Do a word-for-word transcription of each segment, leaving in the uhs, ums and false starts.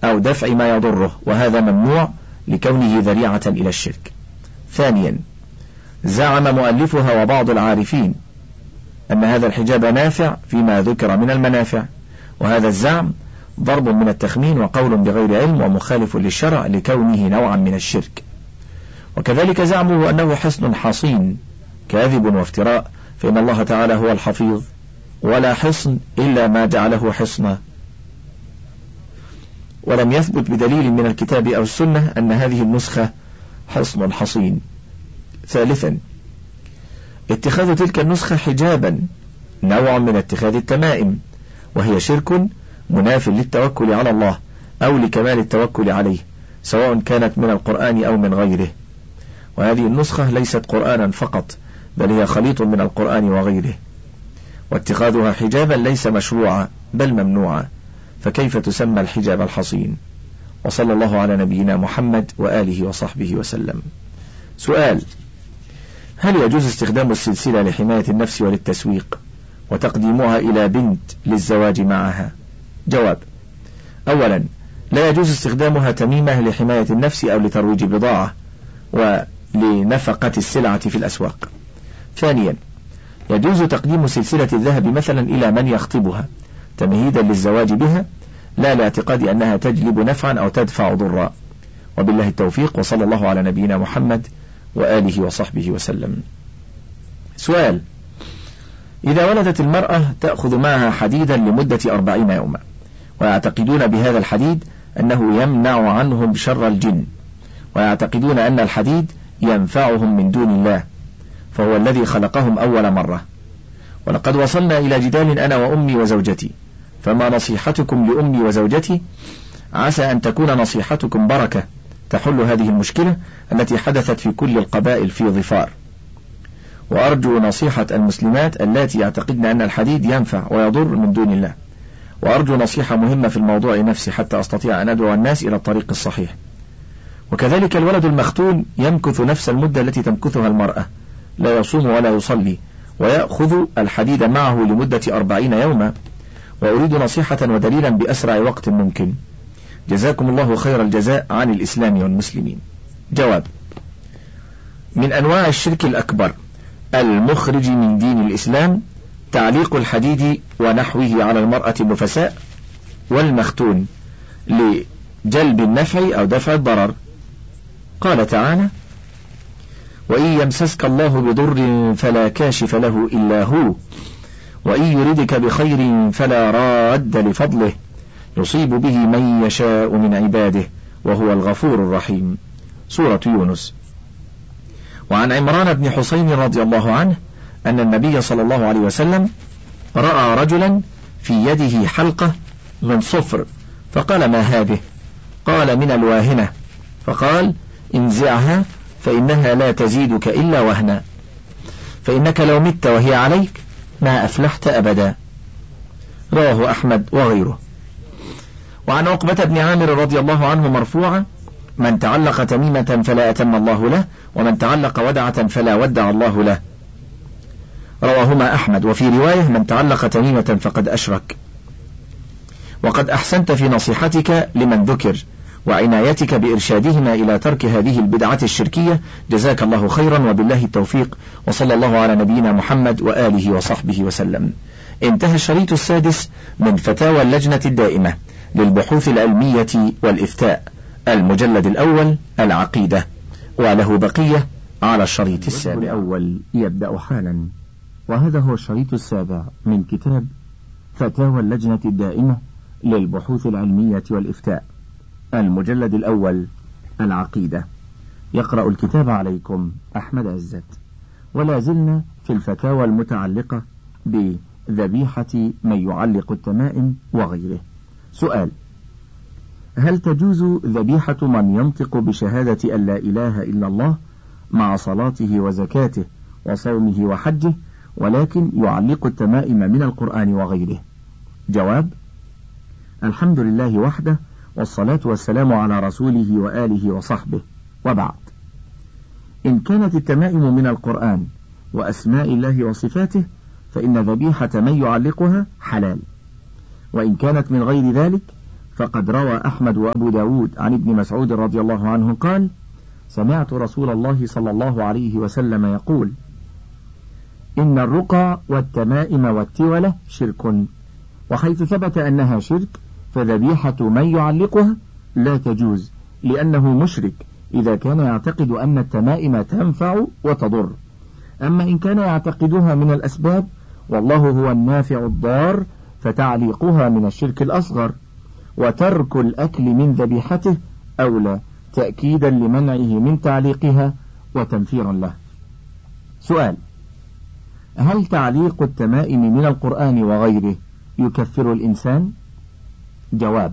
أو دفع ما يضره، وهذا ممنوع لكونه ذريعة إلى الشرك. ثانيا، زعم مؤلفها وبعض العارفين أن هذا الحجاب نافع فيما ذكر من المنافع، وهذا الزعم ضرب من التخمين وقول بغير علم ومخالف للشرع لكونه نوعا من الشرك. وكذلك زعمه أنه حصن حصين كاذب وافتراء، فإن الله تعالى هو الحفيظ ولا حصن إلا ما جعله حصنا، ولم يثبت بدليل من الكتاب أو السنة أن هذه النسخة حصن حصين. ثالثا، اتخاذ تلك النسخة حجابا نوع من اتخاذ التمائم، وهي شرك مناف للتوكل على الله أو لكمال التوكل عليه، سواء كانت من القرآن أو من غيره. وهذه النسخة ليست قرآنا فقط، بل هي خليط من القرآن وغيره، واتخاذها حجابا ليس مشروعا بل ممنوعا، فكيف تسمى الحجاب الحصين؟ وصلى الله على نبينا محمد وآله وصحبه وسلم. سؤال: هل يجوز استخدام السلسلة لحماية النفس وللتسويق وتقديمها إلى بنت للزواج معها؟ جواب: أولا، لا يجوز استخدامها تميمة لحماية النفس أو لترويج بضاعة ولنفقة السلعة في الأسواق. ثانيا، يجوز تقديم سلسلة الذهب مثلا إلى من يخطبها تمهيدا للزواج بها، لا لاعتقاد أنها تجلب نفعا أو تدفع ضرا. وبالله التوفيق، وصلى الله على نبينا محمد وآله وصحبه وسلم. سؤال: إذا ولدت المرأة تأخذ معها حديدا لمدة أربعين يوما، ويعتقدون بهذا الحديد أنه يمنع عنهم شر الجن، ويعتقدون أن الحديد ينفعهم من دون الله، فهو الذي خلقهم أول مرة. ولقد وصلنا إلى جدال أنا وأمي وزوجتي، فما نصيحتكم لأمي وزوجتي؟ عسى أن تكون نصيحتكم بركة تحل هذه المشكلة التي حدثت في كل القبائل في ظفار. وأرجو نصيحة المسلمات اللاتي يعتقدن أن الحديد ينفع ويضر من دون الله، وأرجو نصيحة مهمة في الموضوع نفسه حتى أستطيع أن أدعو الناس إلى الطريق الصحيح. وكذلك الولد المختون يمكث نفس المدة التي تمكثها المرأة، لا يصوم ولا يصلي، ويأخذ الحديد معه لمدة أربعين يوما، وأريد نصيحة ودليلا بأسرع وقت ممكن. جزاكم الله خير الجزاء عن الإسلام والمسلمين. جواب: من أنواع الشرك الأكبر المخرج من دين الإسلام تعليق الحديد ونحوه على المرأة النفساء والمختون لجلب النفع أو دفع الضرر. قال تعالى: وإن يمسسك الله بضر فلا كاشف له إلا هو، وإن يردك بخير فلا راد لفضله، يصيب به من يشاء من عباده وهو الغفور الرحيم. سورة يونس. وعن عمران بن حسين رضي الله عنه أن النبي صلى الله عليه وسلم رأى رجلا في يده حلقة من صفر، فقال: ما هذه؟ قال: من الواهنة. فقال: انزعها فإنها لا تزيدك إلا وهنا، فإنك لو مت وهي عليك ما أفلحت أبدا. رواه أحمد وغيره. وعن عقبة بن عامر رضي الله عنه مرفوعا: من تعلق تميمة فلا أتم الله له، ومن تعلق ودعة فلا ودع الله له. رواهما أحمد. وفي رواية: من تعلق تميمة فقد أشرك. وقد أحسنت في نصيحتك لمن ذكر وعنايتك بإرشادهما إلى ترك هذه البدعة الشركية، جزاك الله خيرا، وبالله التوفيق، وصلى الله على نبينا محمد وآله وصحبه وسلم. انتهى الشريط السادس من فتاوى اللجنة الدائمة للبحوث العلمية والإفتاء، المجلد الأول العقيدة، وله بقية على الشريط السابع. الأول يبدأ حالا، وهذا هو الشريط السابع من كتاب فتاوى اللجنة الدائمة للبحوث العلمية والإفتاء، المجلد الأول العقيدة. يقرأ الكتاب عليكم أحمد عزت، ولا زلنا في الفتاوى المتعلقة بذبيحة من يعلق التمائم وغيره. سؤال: هل تجوز ذبيحة من ينطق بشهادة أن لا إله إلا الله مع صلاته وزكاته وصومه وحجه، ولكن يعلق التمائم من القرآن وغيره؟ جواب: الحمد لله وحده، والصلاة والسلام على رسوله وآله وصحبه، وبعد. إن كانت التمائم من القرآن وأسماء الله وصفاته فإن ذبيحة من يعلقها حلال، وإن كانت من غير ذلك فقد روى أحمد وأبو داود عن ابن مسعود رضي الله عنه قال: سمعت رسول الله صلى الله عليه وسلم يقول: إن الرقى والتمائم والتولة شرك، وحيث ثبت أنها شرك فذبيحة من يعلقها لا تجوز، لأنه مشرك إذا كان يعتقد أن التمائم تنفع وتضر. أما إن كان يعتقدها من الأسباب والله هو النافع الضار فتعليقها من الشرك الأصغر، وترك الأكل من ذبيحته أولى، تأكيدا لمنعه من تعليقها وتنفيرا له. سؤال: هل تعليق التمائم من القرآن وغيره يكفر الإنسان؟ جواب: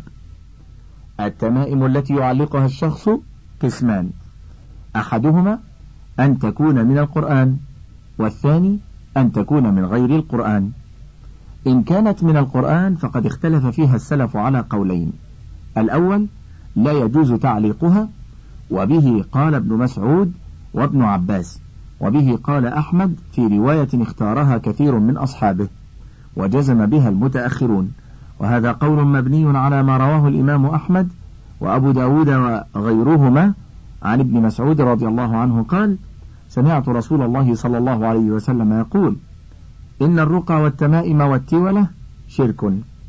التمائم التي يعلقها الشخص قسمان: أحدهما أن تكون من القرآن، والثاني أن تكون من غير القرآن. إن كانت من القرآن فقد اختلف فيها السلف على قولين: الأول لا يجوز تعليقها، وبه قال ابن مسعود وابن عباس، وبه قال أحمد في رواية اختارها كثير من أصحابه، وجزم بها المتأخرون، وهذا قول مبني على ما رواه الإمام أحمد وأبو داود وغيرهما عن ابن مسعود رضي الله عنه قال: سمعت رسول الله صلى الله عليه وسلم يقول: إن الرقى والتمائم والتولة شرك.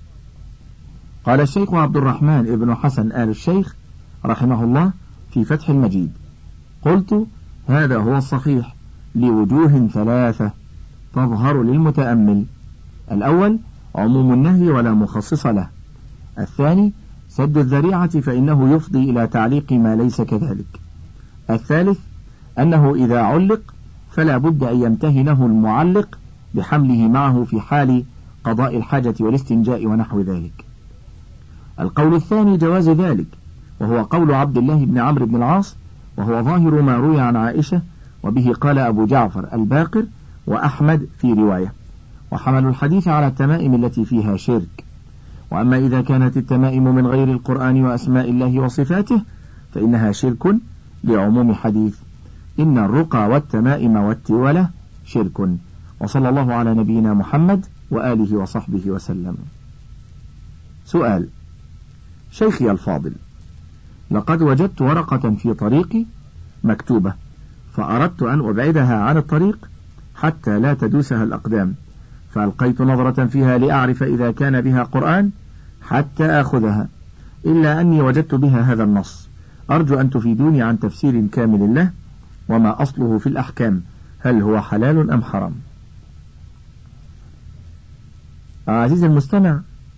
قال الشيخ عبد الرحمن ابن حسن آل الشيخ رحمه الله في فتح المجيد: قلت: هذا هو الصحيح لوجوه ثلاثة تظهر للمتأمل: الأول عموم النهي ولا مخصص له، الثاني سد الذريعة فإنه يفضي إلى تعليق ما ليس كذلك، الثالث أنه إذا علق فلا بد أن يمتهنه المعلق بحمله معه في حال قضاء الحاجة والاستنجاء ونحو ذلك. القول الثاني جواز ذلك، وهو قول عبد الله بن عمرو بن العاص، وهو ظاهر ما روي عن عائشة، وبه قال أبو جعفر الباقر وأحمد في رواية، وحملوا الحديث على التمائم التي فيها شرك. وأما إذا كانت التمائم من غير القرآن وأسماء الله وصفاته فإنها شرك لعموم حديث إن الرقى والتمائم والتولة شرك. وصلى الله على نبينا محمد وآله وصحبه وسلم. سؤال: شيخي الفاضل، لقد وجدت ورقة في طريقي مكتوبة، فأردت أن أبعدها عن الطريق حتى لا تدوسها الأقدام، فألقيت نظرة فيها لأعرف إذا كان بها قرآن حتى أخذها، إلا أني وجدت بها هذا النص، أرجو أن تفيدوني عن تفسير كامل له وما أصله في الأحكام، هل هو حلال أم حرام؟ عزيزي المستمع،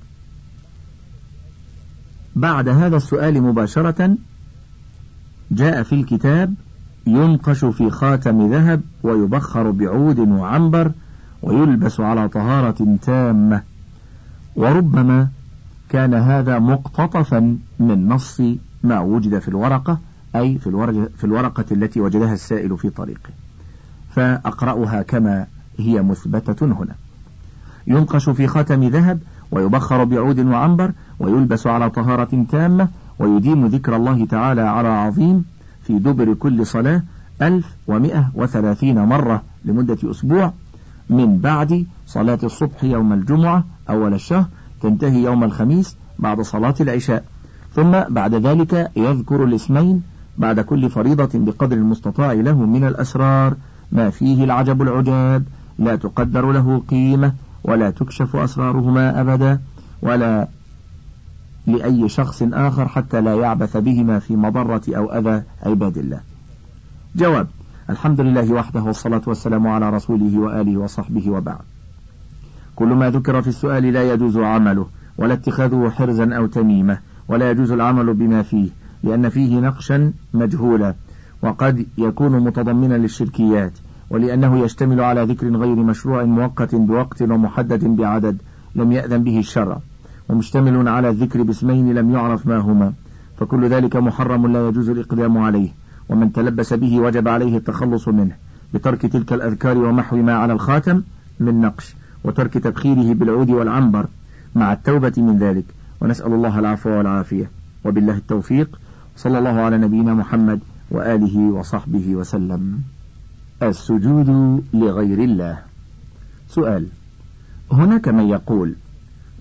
بعد هذا السؤال مباشرة جاء في الكتاب: ينقش في خاتم ذهب ويبخر بعود وعنبر ويلبس على طهارة تامة. وربما كان هذا مقتطفا من نص ما وجد في الورقة، أي في الورقة التي وجدها السائل في طريقه، فأقرأها كما هي مثبتة هنا: ينقش في خاتم ذهب ويبخر بعود وعنبر ويلبس على طهارة تامة ويديم ذكر الله تعالى على عظيم في دبر كل صلاة ألف ومئة وثلاثين مرة لمدة أسبوع، من بعد صلاة الصبح يوم الجمعة أول الشهر، تنتهي يوم الخميس بعد صلاة العشاء، ثم بعد ذلك يذكر الاسمين بعد كل فريضة بقدر المستطاع له من الأسرار ما فيه العجب العجاب، لا تقدر له قيمة ولا تكشف أسرارهما أبدا ولا لأي شخص آخر حتى لا يعبث بهما في مضرة أو أذى عباد الله. جواب: الحمد لله وحده، والصلاة والسلام على رسوله وآله وصحبه، وبعد. كل ما ذكر في السؤال لا يجوز عمله ولا اتخاذه حرزا أو تميمة، ولا يجوز العمل بما فيه، لأن فيه نقشا مجهولا، وقد يكون متضمنا للشركيات، ولأنه يشتمل على ذكر غير مشروع مؤقت بوقت ومحدد بعدد لم يأذن به الشرع، ومشتمل على الذكر باسمين لم يعرف ما هما، فكل ذلك محرم لا يجوز الإقدام عليه، ومن تلبس به وجب عليه التخلص منه بترك تلك الأذكار ومحو ما على الخاتم من نقش، وترك تبخيره بالعود والعنبر مع التوبة من ذلك، ونسأل الله العفو والعافية، وبالله التوفيق، صلى الله على نبينا محمد وآله وصحبه وسلم. السجود لغير الله. سؤال: هناك من يقول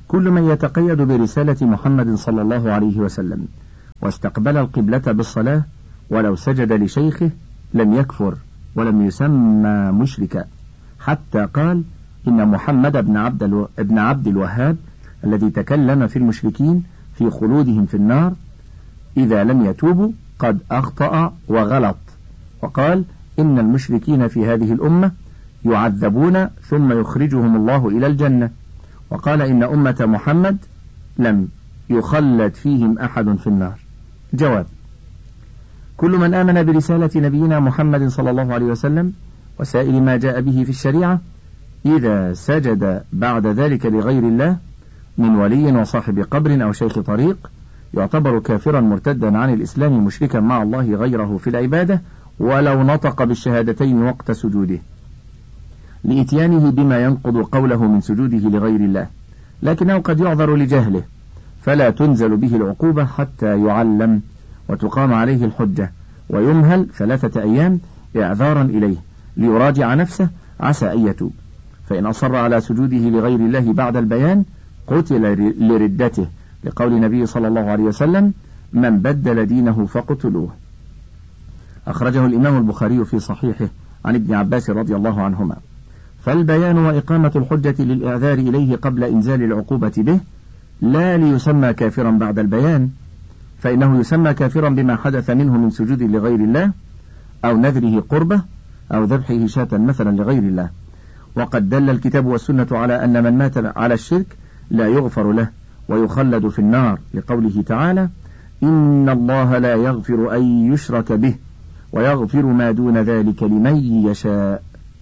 كل من يتقيد برسالة محمد صلى الله عليه وسلم واستقبل القبلة بالصلاة ولو سجد لشيخه لم يكفر ولم يسمى مشركا، حتى قال إن محمد بن عبد, الو... ابن عبد الوهاب الذي تكلم في المشركين في خلودهم في النار إذا لم يتوبوا قد أخطأ وغلط، وقال إن المشركين في هذه الأمة يعذبون ثم يخرجهم الله إلى الجنة، وقال إن أمة محمد لم يخلد فيهم أحد في النار. جواب: كل من آمن برسالة نبينا محمد صلى الله عليه وسلم وسائر ما جاء به في الشريعة إذا سجد بعد ذلك لغير الله من ولي وصاحب قبر أو شيخ طريق يعتبر كافرا مرتدا عن الإسلام مشركا مع الله غيره في العبادة ولو نطق بالشهادتين وقت سجوده، لإتيانه بما ينقض قوله من سجوده لغير الله، لكنه قد يعذر لجهله فلا تنزل به العقوبة حتى يعلم وتقام عليه الحجة ويمهل ثلاثة أيام إعذارا إليه ليراجع نفسه عسى أن يتوب، فإن أصر على سجوده لغير الله بعد البيان قتل لردته، لقول النبي صلى الله عليه وسلم: من بدل دينه فقتلوه. أخرجه الإمام البخاري في صحيحه عن ابن عباس رضي الله عنهما. فالبيان وإقامة الحجة للإعذار إليه قبل إنزال العقوبة به لا ليسمى كافرا بعد البيان، فإنه يسمى كافرا بما حدث منه من سجود لغير الله أو نذره قربة أو ذبحه شاة مثلا لغير الله. وقد دل الكتاب والسنة على أن من مات على الشرك لا يغفر له ويخلد في النار، لقوله تعالى: إن الله لا يغفر أن يشرك به ويغفر ما دون ذلك لمن يشاء.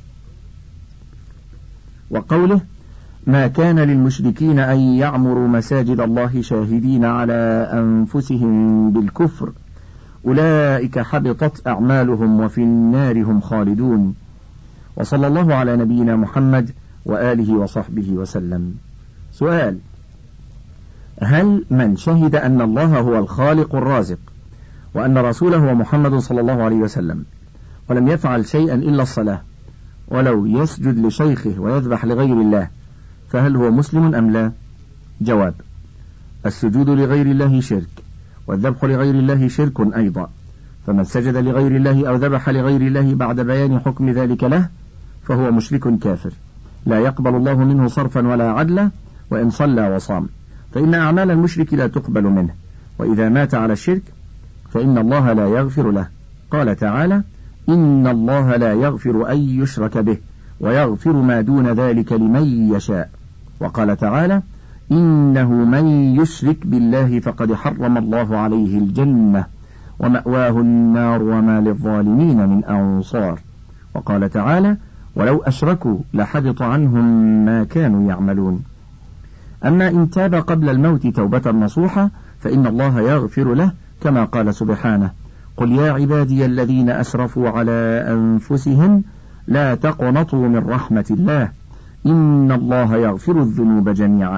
وقوله: ما كان للمشركين أن يعمروا مساجد الله شاهدين على أنفسهم بالكفر أولئك حبطت أعمالهم وفي النار هم خالدون. وصلى الله على نبينا محمد وآله وصحبه وسلم. سؤال: هل من شهد أن الله هو الخالق الرازق وأن رسوله هو محمد صلى الله عليه وسلم ولم يفعل شيئا إلا الصلاة ولو يسجد لشيخه ويذبح لغير الله فهل هو مسلم أم لا؟ جواب: السجود لغير الله شرك والذبح لغير الله شرك أيضا، فمن سجد لغير الله أو ذبح لغير الله بعد بيان حكم ذلك له فهو مشرك كافر لا يقبل الله منه صرفا ولا عدلا وإن صلى وصام، فإن أعمال المشرك لا تقبل منه، وإذا مات على الشرك فإن الله لا يغفر له. قال تعالى: إن الله لا يغفر أن يشرك به ويغفر ما دون ذلك لمن يشاء. وقال تعالى: إنه من يشرك بالله فقد حرم الله عليه الجنة ومأواه النار وما للظالمين من أنصار. وقال تعالى: ولو أشركوا لحبط عنهم ما كانوا يعملون. أما إن تاب قبل الموت توبة نصوحة فإن الله يغفر له، كما قال سبحانه: قل يا عبادي الذين أسرفوا على أنفسهم لا تقنطوا من رحمة الله إن الله يغفر الذنوب جميعا.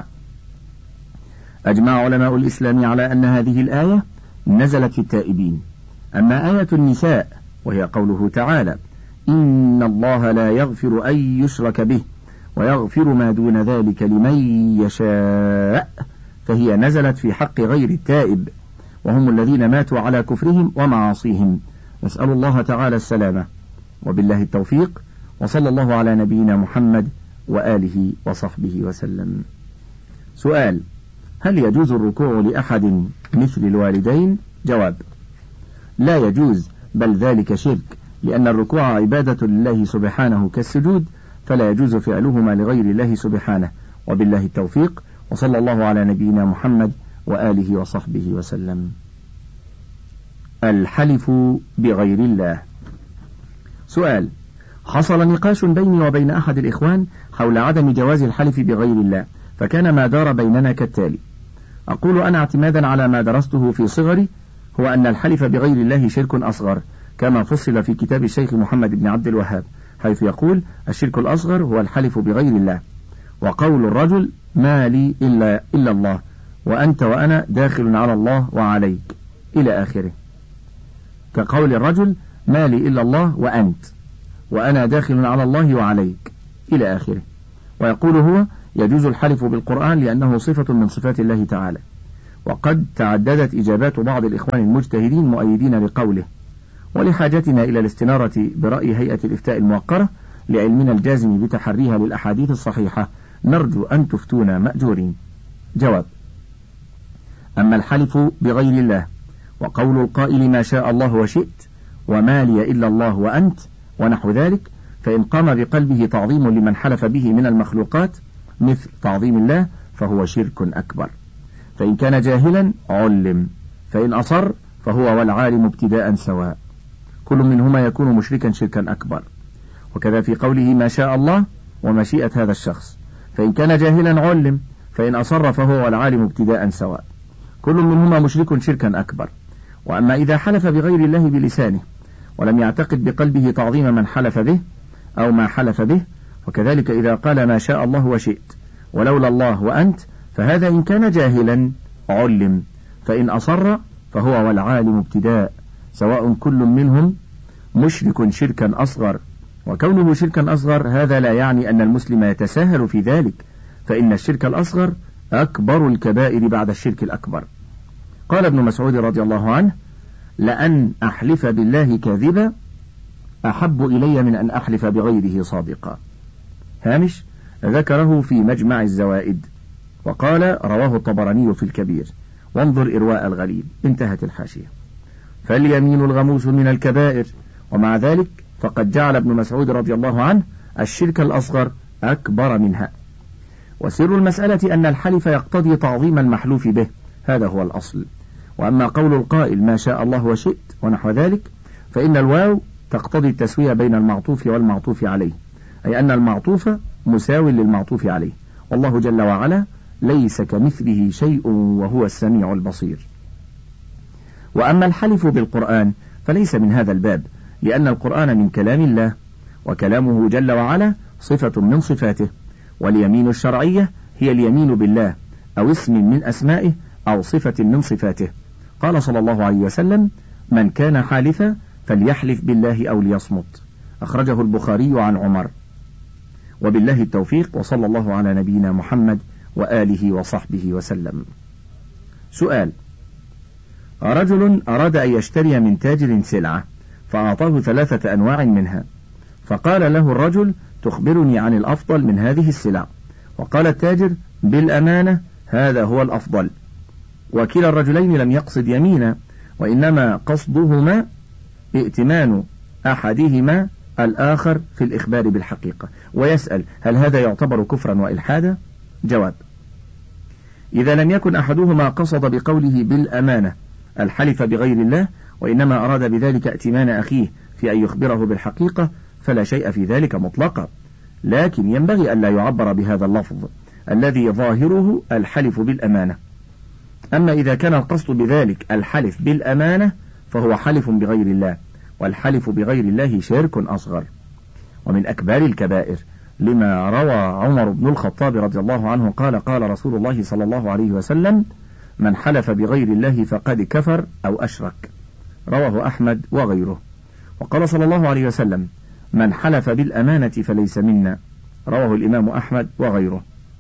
أجمع علماء الإسلام على أن هذه الآية نزلت في التائبين. أما آية النساء وهي قوله تعالى: إن الله لا يغفر أن يشرك به ويغفر ما دون ذلك لمن يشاء، فهي نزلت في حق غير التائب وهم الذين ماتوا على كفرهم ومعاصيهم، نسأل الله تعالى السلامة. وبالله التوفيق، وصلى الله على نبينا محمد وآله وصحبه وسلم. سؤال: هل يجوز الركوع لأحد مثل الوالدين؟ جواب: لا يجوز، بل ذلك شرك، لأن الركوع عبادة لله سبحانه كالسجود، فلا يجوز فعلهما لغير الله سبحانه. وبالله التوفيق، وصلى الله على نبينا محمد وآله وصحبه وسلم. الحلف بغير الله. سؤال: حصل نقاش بيني وبين أحد الإخوان حول عدم جواز الحلف بغير الله، فكان ما دار بيننا كالتالي: أقول أنا اعتمادا على ما درسته في صغري هو أن الحلف بغير الله شرك أصغر، كما فصل في كتاب الشيخ محمد بن عبد الوهاب، حيث يقول: الشرك الأصغر هو الحلف بغير الله، وقول الرجل: ما لي إلا, إلا الله، وأنت وأنا داخل على الله وعليك، إلى آخره، كقول الرجل: ما لي إلا الله وأنت، وأنا داخل على الله وعليك، إلى آخره. ويقول هو: يجوز الحلف بالقرآن لأنه صفة من صفات الله تعالى، وقد تعددت إجابات بعض الإخوان المجتهدين مؤيدين لقوله، ولحاجتنا إلى الاستنارة برأي هيئة الإفتاء الموقرة لعلمنا الجازم بتحريها للأحاديث الصحيحة نرجو أن تفتونا مأجورين. جواب: أما الحلف بغير الله وقول القائل ما شاء الله وشئت وما لي إلا الله وأنت ونحو ذلك، فإن قام بقلبه تعظيم لمن حلف به من المخلوقات مثل تعظيم الله فهو شرك أكبر، فإن كان جاهلا علم، فإن أصر فهو والعالم ابتداء سواء، كل منهما يكون مشركا شركا أكبر. وكذا في قوله ما شاء الله ومشيئة هذا الشخص، فإن كان جاهلا علم، فإن أصر فهو والعالم ابتداء سواء، كل منهما مشرك شركا أكبر. وأما إذا حلف بغير الله بلسانه ولم يعتقد بقلبه تعظيم من حلف به أو ما حلف به، وكذلك إذا قال ما شاء الله وشئت ولولا الله وأنت، فهذا إن كان جاهلا علم، فإن أصر فهو والعالم ابتداء سواء، كل منهم مشرك شركا أصغر. وكونه شركا أصغر هذا لا يعني أن المسلم يتساهل في ذلك، فإن الشرك الأصغر أكبر الكبائر بعد الشرك الأكبر. قال ابن مسعود رضي الله عنه: لأن أحلف بالله كاذبا أحب إلي من أن أحلف بغيره صادقا. هامش ذكره في مجمع الزوائد، وقال رواه الطبراني في الكبير، وانظر إرواء الغليل. انتهت الحاشية. فاليمين الغموس من الكبائر، ومع ذلك فقد جعل ابن مسعود رضي الله عنه الشرك الأصغر أكبر منها. وسر المسألة أن الحلف يقتضي تعظيم المحلوف به، هذا هو الأصل. وأما قول القائل ما شاء الله وشئت ونحو ذلك، فإن الواو تقتضي التسوية بين المعطوف والمعطوف عليه، أي أن المعطوف مساو للمعطوف عليه، والله جل وعلا ليس كمثله شيء وهو السميع البصير. وأما الحلف بالقرآن فليس من هذا الباب، لأن القرآن من كلام الله، وكلامه جل وعلا صفة من صفاته، واليمين الشرعية هي اليمين بالله أو اسم من أسمائه أو صفة من صفاته. قال صلى الله عليه وسلم: من كان حالفا فليحلف بالله أو ليصمت، أخرجه البخاري عن عمر. وبالله التوفيق، وصلى الله على نبينا محمد وآله وصحبه وسلم. سؤال: رجل أراد أن يشتري من تاجر سلعة فأعطاه ثلاثة أنواع منها، فقال له الرجل: تخبرني عن الأفضل من هذه السلع؟ وقال التاجر: بالأمانة هذا هو الأفضل. وكلا الرجلين لم يقصد يمينا، وإنما قصدهما ائتمان أحدهما الآخر في الإخبار بالحقيقة. ويسأل: هل هذا يعتبر كفرا وإلحادا؟ جواب: إذا لم يكن أحدهما قصد بقوله بالأمانة الحلف بغير الله، وإنما أراد بذلك ائتمان أخيه في أن يخبره بالحقيقة، فلا شيء في ذلك مطلقا، لكن ينبغي ألا يعبر بهذا اللفظ الذي ظاهره الحلف بالأمانة. أما إذا كان القصد بذلك الحلف بالأمانة فهو حلف بغير الله، والحلف بغير الله شرك أصغر ومن أكبر الكبائر، لما روى عمر بن الخطاب رضي الله عنه قال: قال رسول الله صلى الله عليه وسلم: من حلف بغير الله فقد كفر أو أشرك، رواه أحمد وغيره. وقال صلى الله عليه وسلم: من حلف بالأمانة فليس منا، رواه الإمام أحمد وغيره.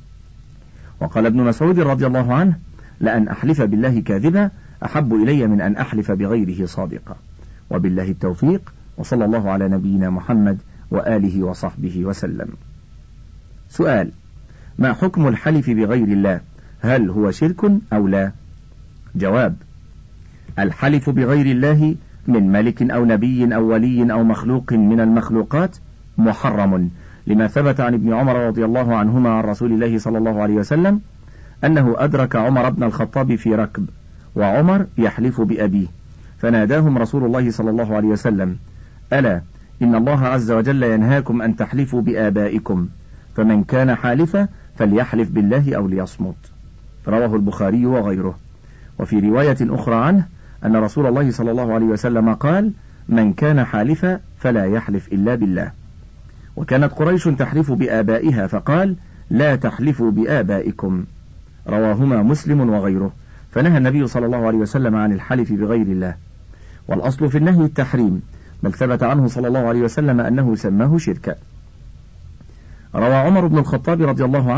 وقال ابن مسعود رضي الله عنه: لأن أحلف بالله كاذبا أحب إلي من أن أحلف بغيره صادقا. وبالله التوفيق، وصلى الله على نبينا محمد وآله وصحبه وسلم. سؤال: ما حكم الحلف بغير الله؟ هل هو شرك أو لا؟ جواب: الحلف بغير الله من ملك أو نبي أو ولي أو مخلوق من المخلوقات محرم، لما ثبت عن ابن عمر رضي الله عنهما عن رسول الله صلى الله عليه وسلم أنه أدرك عمر بن الخطاب في ركب، وعمر يحلف بأبيه، فناداهم رسول الله صلى الله عليه وسلم: ألا إن الله عز وجل ينهاكم أن تحلفوا بآبائكم، فمن كان حالفا فليحلف بالله أو ليصمت، رواه البخاري وغيره. وفي رواية أخرى عنه أن رسول الله صلى الله عليه وسلم قال: من كان حالفا فلا يحلف إلا بالله. وكانت قريش تحلف بآبائها فقال: لا تحلفوا بآبائكم، رواهما مسلم وغيره. فنهى النبي صلى الله عليه وسلم عن الحلف بغير الله، والأصل في النهي التحريم، بل ثبت عنه صلى الله عليه وسلم أنه سماه شركا. روى عمر بن الخطاب رضي الله عنه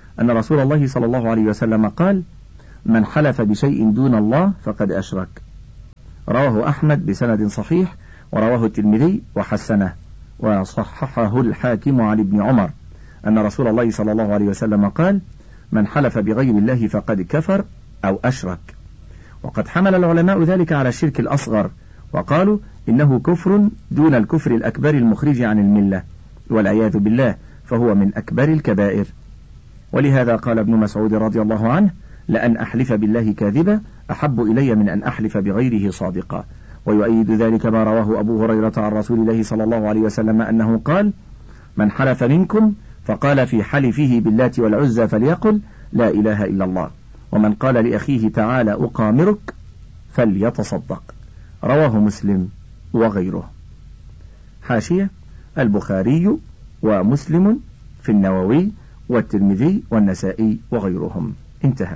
أن رسول الله صلى الله عليه وسلم قال: من حلف بشيء دون الله فقد أشرك. رواه أحمد بسند صحيح، ورواه الترمذي وحسنه، وصححه الحاكم عن ابن عمر أن رسول الله صلى الله عليه وسلم قال: من حلف بغير الله فقد كفر أو أشرك. وقد حمل العلماء ذلك على الشرك الأصغر، وقالوا إنه كفر دون الكفر الأكبر المخرج عن الملة، والعياذ بالله، فهو من أكبر الكبائر. ولهذا قال ابن مسعود رضي الله عنه: لأن أحلف بالله كاذبا أحب إلي من أن أحلف بغيره صادقا. ويؤيد ذلك ما رواه أبو هريرة عن رسول الله صلى الله عليه وسلم أنه قال: من حلف منكم فقال في حلفه باللات والعزى فليقل لا إله إلا الله، ومن قال لأخيه تعالى أقامرك فليتصدق. رواه مسلم وغيره. حاشية: البخاري ومسلم في النووي والترمذي والنسائي وغيرهم. انتهى.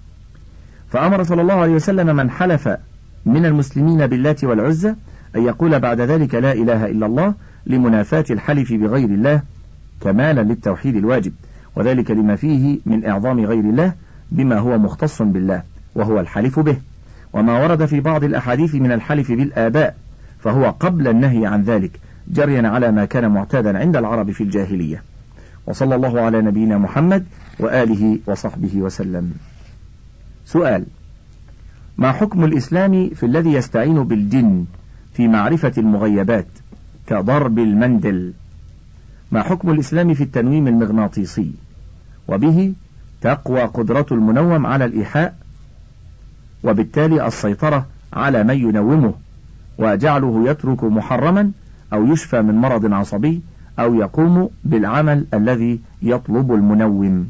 فأمر صلى الله عليه وسلم من حلف من المسلمين باللات والعزى أن يقول بعد ذلك لا إله إلا الله لمنافاة الحلف بغير الله كمالا للتوحيد الواجب، وذلك لما فيه من إعظام غير الله بما هو مختص بالله وهو الحلف به، وما ورد في بعض الأحاديث من الحلف بالآباء، فهو قبل النهي عن ذلك جريا على ما كان معتادا عند العرب في الجاهلية. وصلى الله على نبينا محمد وآله وصحبه وسلم. سؤال: ما حكم الإسلام في الذي يستعين بالجن في معرفة المغيبات كضرب المندل؟ ما حكم الإسلام في التنويم المغناطيسي وبه تقوى قدرة المنوم على الإيحاء، وبالتالي السيطرة على من ينومه، وجعله يترك محرما أو يشفى من مرض عصبي أو يقوم بالعمل الذي يطلب المنوم؟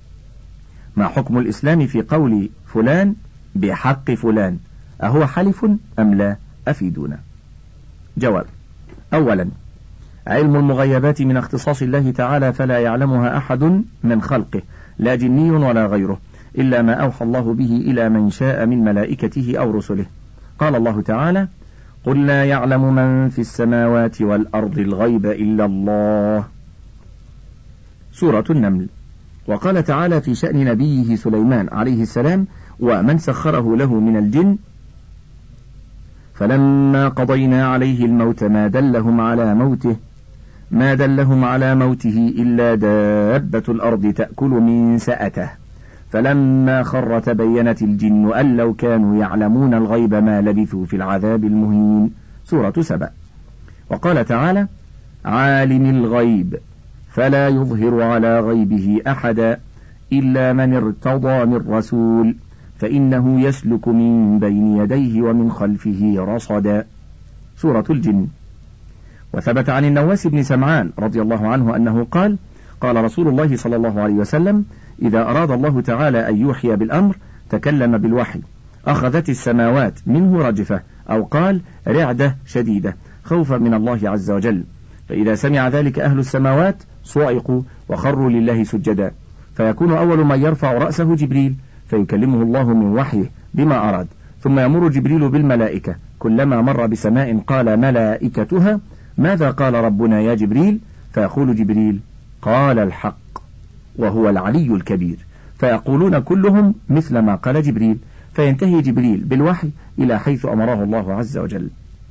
ما حكم الإسلام في قول فلان بحق فلان، أهو حلف أم لا؟ أفيدونا. جواب: أولا، علم المغيبات من اختصاص الله تعالى، فلا يعلمها أحد من خلقه، لا جني ولا غيره، إلا ما أوحى الله به إلى من شاء من ملائكته أو رسله. قال الله تعالى: قل لا يعلم من في السماوات والأرض الغيب إلا الله. سورة النمل. وقال تعالى في شأن نبيه سليمان عليه السلام: ومن سخره له من الجن فلما قضينا عليه الموت ما دلهم على موته ما دلهم على موته إلا دابة الأرض تأكل من سأته فلما خر تبينت الجن أن لو كانوا يعلمون الغيب ما لبثوا في العذاب المهين. سورة سبأ. وقال تعالى: عالم الغيب فلا يظهر على غيبه أحدا إلا من ارتضى من رسول فإنه يسلك من بين يديه ومن خلفه رصدا. سورة الجن. وثبت عن النواس بن سمعان رضي الله عنه أنه قال: قال رسول الله صلى الله عليه وسلم: إذا أراد الله تعالى أن يوحي بالأمر تكلم بالوحي، أخذت السماوات منه رجفة، أو قال رعدة شديدة، خوفا من الله عز وجل، فإذا سمع ذلك أهل السماوات صعقوا وخروا لله سجدا، فيكون أول من يرفع رأسه جبريل فيكلمه الله من وحيه بما أراد، ثم يمر جبريل بالملائكة، كلما مر بسماء قال ملائكتها: ماذا قال ربنا يا جبريل؟ فيقول جبريل: قال الحق وهو العلي الكبير، فيقولون كلهم مثل ما قال جبريل، فينتهي جبريل بالوحي إلى حيث أمره الله عز وجل.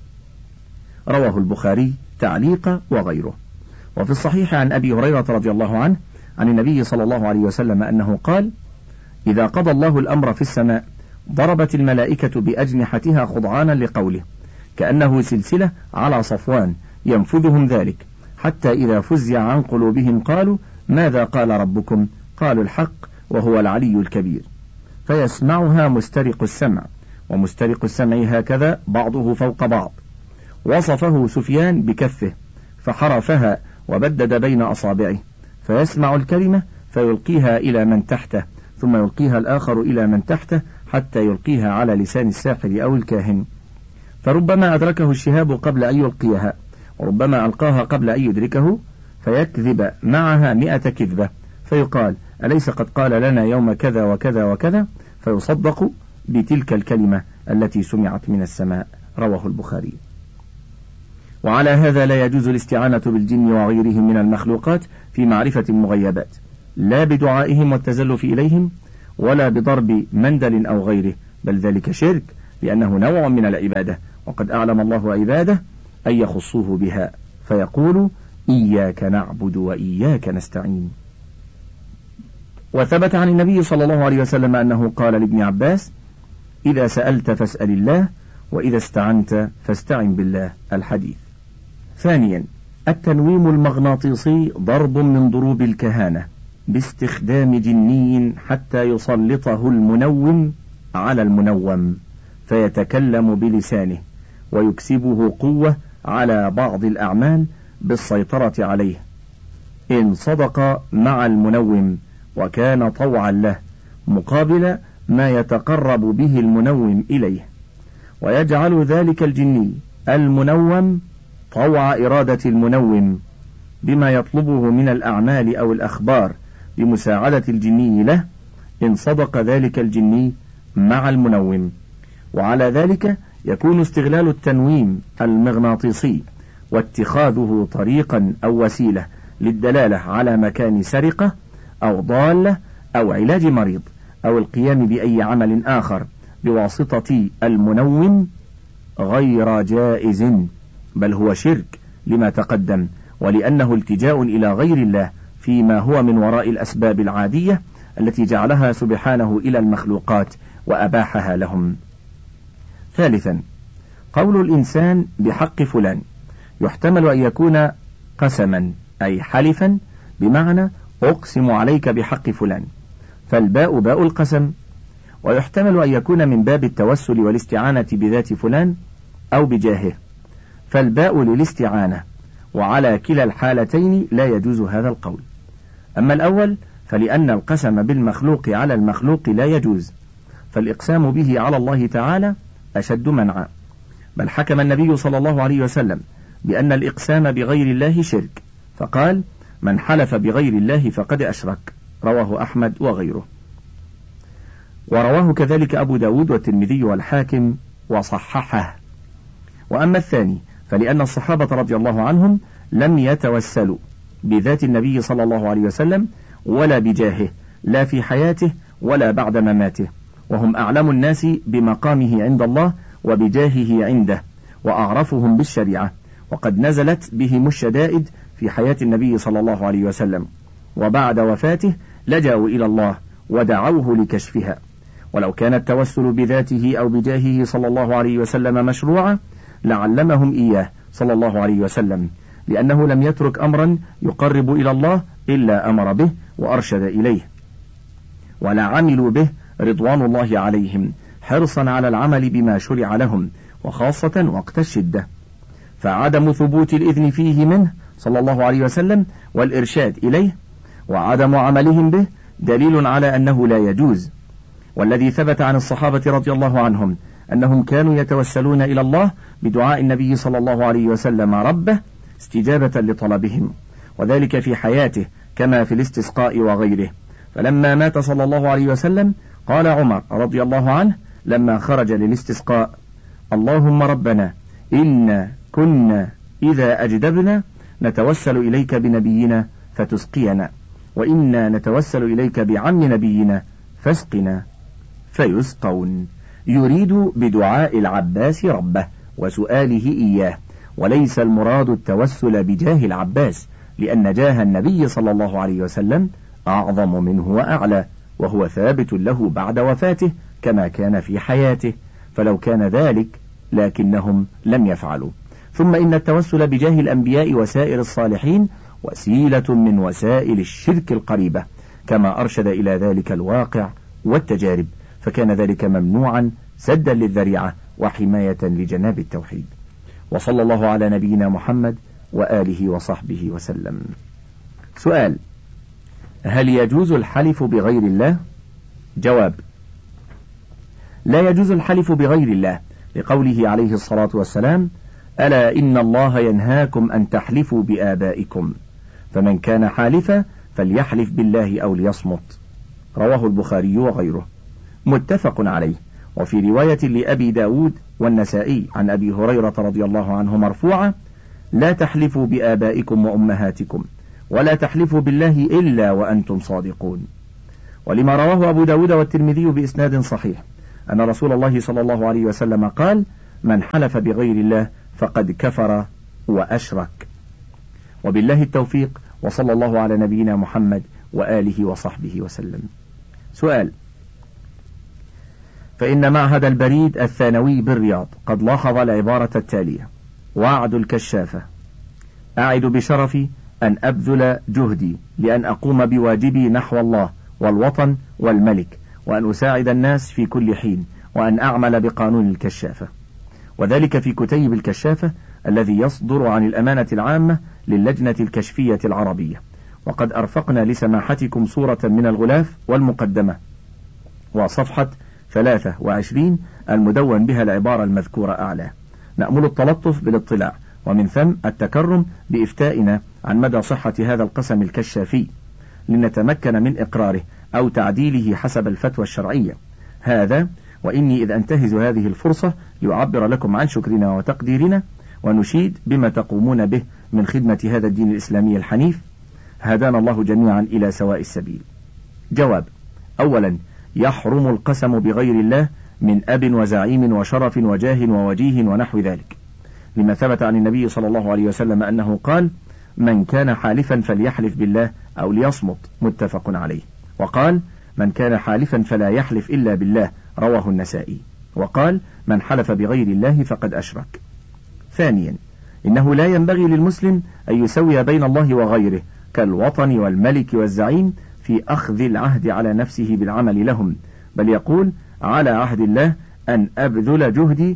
رواه البخاري تعليقا وغيره. وفي الصحيح عن أبي هريرة رضي الله عنه عن النبي صلى الله عليه وسلم أنه قال: إذا قضى الله الأمر في السماء ضربت الملائكة بأجنحتها خضعانا لقوله، كأنه سلسلة على صفوان ينفذهم ذلك، حتى إذا فزع عن قلوبهم قالوا: ماذا قال ربكم؟ قالوا الحق وهو العلي الكبير، فيسمعها مسترق السمع، ومسترق السمع هكذا بعضه فوق بعض. وصفه سفيان بكفه فحرفها وبدد بين أصابعه، فيسمع الكلمة فيلقيها إلى من تحته، ثم يلقيها الآخر إلى من تحته، حتى يلقيها على لسان الساحر أو الكاهن، فربما أدركه الشهاب قبل أن يلقيها، وربما ألقاها قبل أن يدركه، فيكذب معها مئة كذبة، فيقال: أليس قد قال لنا يوم كذا وكذا وكذا؟ فيصدق بتلك الكلمة التي سمعت من السماء. رواه البخاري. وعلى هذا لا يجوز الاستعانة بالجن وغيرهم من المخلوقات في معرفة المغيبات، لا بدعائهم والتزلف إليهم ولا بضرب مندل أو غيره، بل ذلك شرك لأنه نوع من العبادة، وقد أعلم الله عباده أن يخصوه بها فيقول إياك نعبد وإياك نستعين. وثبت عن النبي صلى الله عليه وسلم أنه قال لابن عباس: إذا سألت فاسأل الله، وإذا استعنت فاستعن بالله. الحديث. ثانيا، التنويم المغناطيسي ضرب من ضروب الكهانة باستخدام جني حتى يسلطه المنوم على المنوم فيتكلم بلسانه ويكسبه قوة على بعض الأعمال بالسيطرة عليه، إن صدق مع المنوم وكان طوعا له مقابل ما يتقرب به المنوم إليه، ويجعل ذلك الجني المنوم طوع إرادة المنوم بما يطلبه من الأعمال أو الأخبار بمساعدة الجني له، إن صدق ذلك الجني مع المنوم. وعلى ذلك يكون استغلال التنويم المغناطيسي واتخاذه طريقا أو وسيلة للدلالة على مكان سرقة أو ضالة أو علاج مريض أو القيام بأي عمل آخر بواسطة المنوم غير جائز، بل هو شرك لما تقدم، ولأنه التجاء إلى غير الله فيما هو من وراء الأسباب العادية التي جعلها سبحانه إلى المخلوقات وأباحها لهم. ثالثا، قول الإنسان بحق فلان يحتمل أن يكون قسما أي حلفا، بمعنى أقسم عليك بحق فلان، فالباء باء القسم، ويحتمل أن يكون من باب التوسل والاستعانة بذات فلان أو بجاهه، فالباء للاستعانة، وعلى كلا الحالتين لا يجوز هذا القول. أما الأول فلأن القسم بالمخلوق على المخلوق لا يجوز، فالإقسام به على الله تعالى أشد منعا، بل حكم النبي صلى الله عليه وسلم بأن الإقسام بغير الله شرك، فقال: من حلف بغير الله فقد أشرك، رواه أحمد وغيره. ورواه كذلك أبو داود والترمذي والحاكم وصححه. وأما الثاني فلأن الصحابة رضي الله عنهم لم يتوسلوا بذات النبي صلى الله عليه وسلم ولا بجاهه، لا في حياته ولا بعد مماته، وهم أعلم الناس بمقامه عند الله وبجاهه عنده وأعرفهم بالشريعة، وقد نزلت بهم الشدائد في حياة النبي صلى الله عليه وسلم، وبعد وفاته لجأوا إلى الله ودعوه لكشفها. ولو كان التوسل بذاته أو بجاهه صلى الله عليه وسلم مشروعا لعلمهم إياه صلى الله عليه وسلم، لأنه لم يترك أمرا يقرب إلى الله إلا أمر به وأرشد إليه، ولا عملوا به رضوان الله عليهم حرصا على العمل بما شرع لهم، وخاصة وقت الشدة. فعدم ثبوت الإذن فيه منه صلى الله عليه وسلم والإرشاد إليه وعدم عملهم به دليل على أنه لا يجوز. والذي ثبت عن الصحابة رضي الله عنهم أنهم كانوا يتوسلون إلى الله بدعاء النبي صلى الله عليه وسلم ربه استجابة لطلبهم، وذلك في حياته كما في الاستسقاء وغيره. فلما مات صلى الله عليه وسلم قال عمر رضي الله عنه لما خرج للاستسقاء: اللهم ربنا إن كنا إذا أجدبنا نتوسل إليك بنبينا فتسقينا، وإنا نتوسل إليك بعم نبينا فاسقنا، فيسقون، يريد بدعاء العباس ربه وسؤاله إياه، وليس المراد التوسل بجاه العباس، لأن جاه النبي صلى الله عليه وسلم أعظم منه وأعلى، وهو ثابت له بعد وفاته كما كان في حياته، فلو كان ذلك لكنهم لم يفعلوا. ثم إن التوسل بجاه الأنبياء وسائر الصالحين وسيلة من وسائل الشرك القريبة، كما أرشد إلى ذلك الواقع والتجارب، فكان ذلك ممنوعا سدا للذريعة وحماية لجناب التوحيد. وصلى الله على نبينا محمد وآله وصحبه وسلم. سؤال: هل يجوز الحلف بغير الله؟ جواب: لا يجوز الحلف بغير الله، لقوله عليه الصلاة والسلام: ألا إن الله ينهاكم أن تحلفوا بآبائكم، فمن كان حالفا فليحلف بالله أو ليصمت، رواه البخاري وغيره، متفق عليه. وفي رواية لأبي داود والنسائي عن أبي هريرة رضي الله عنه مرفوعة: لا تحلفوا بآبائكم وأمهاتكم، ولا تحلفوا بالله إلا وأنتم صادقون. ولما رواه أبو داود والترمذي بإسناد صحيح أن رسول الله صلى الله عليه وسلم قال: من حلف بغير الله فقد كفر وأشرك. وبالله التوفيق، وصلى الله على نبينا محمد وآله وصحبه وسلم. سؤال: فإن معهد البريد الثانوي بالرياض قد لاحظ العبارة التالية: وعد الكشافة: أعد بشرفي أن أبذل جهدي لأن أقوم بواجبي نحو الله والوطن والملك، وأن أساعد الناس في كل حين، وأن أعمل بقانون الكشافة، وذلك في كتيب الكشافة الذي يصدر عن الأمانة العامة للجنة الكشفية العربية. وقد أرفقنا لسماحتكم صورة من الغلاف والمقدمة وصفحة ثلاثة وعشرين المدون بها العبارة المذكورة أعلى. نأمل التلطف بالاطلاع، ومن ثم التكرم بإفتائنا عن مدى صحة هذا القسم الكشافي لنتمكن من إقراره أو تعديله حسب الفتوى الشرعية. هذا وإني إذ أنتهز هذه الفرصة لأعبر لكم عن شكرنا وتقديرنا، ونشيد بما تقومون به من خدمة هذا الدين الإسلامي الحنيف. هدانا الله جميعا إلى سواء السبيل. جواب: أولا، يحرم القسم بغير الله من أب وزعيم وشرف وجاه ووجيه ونحو ذلك، لما ثبت عن النبي صلى الله عليه وسلم أنه قال: من كان حالفا فليحلف بالله أو ليصمت، متفق عليه. وقال: من كان حالفا فلا يحلف إلا بالله، رواه النسائي. وقال: من حلف بغير الله فقد أشرك. ثانيا، إنه لا ينبغي للمسلم أن يسوي بين الله وغيره كالوطن والملك والزعيم في أخذ العهد على نفسه بالعمل لهم، بل يقول: على عهد الله أن أبذل جهدي،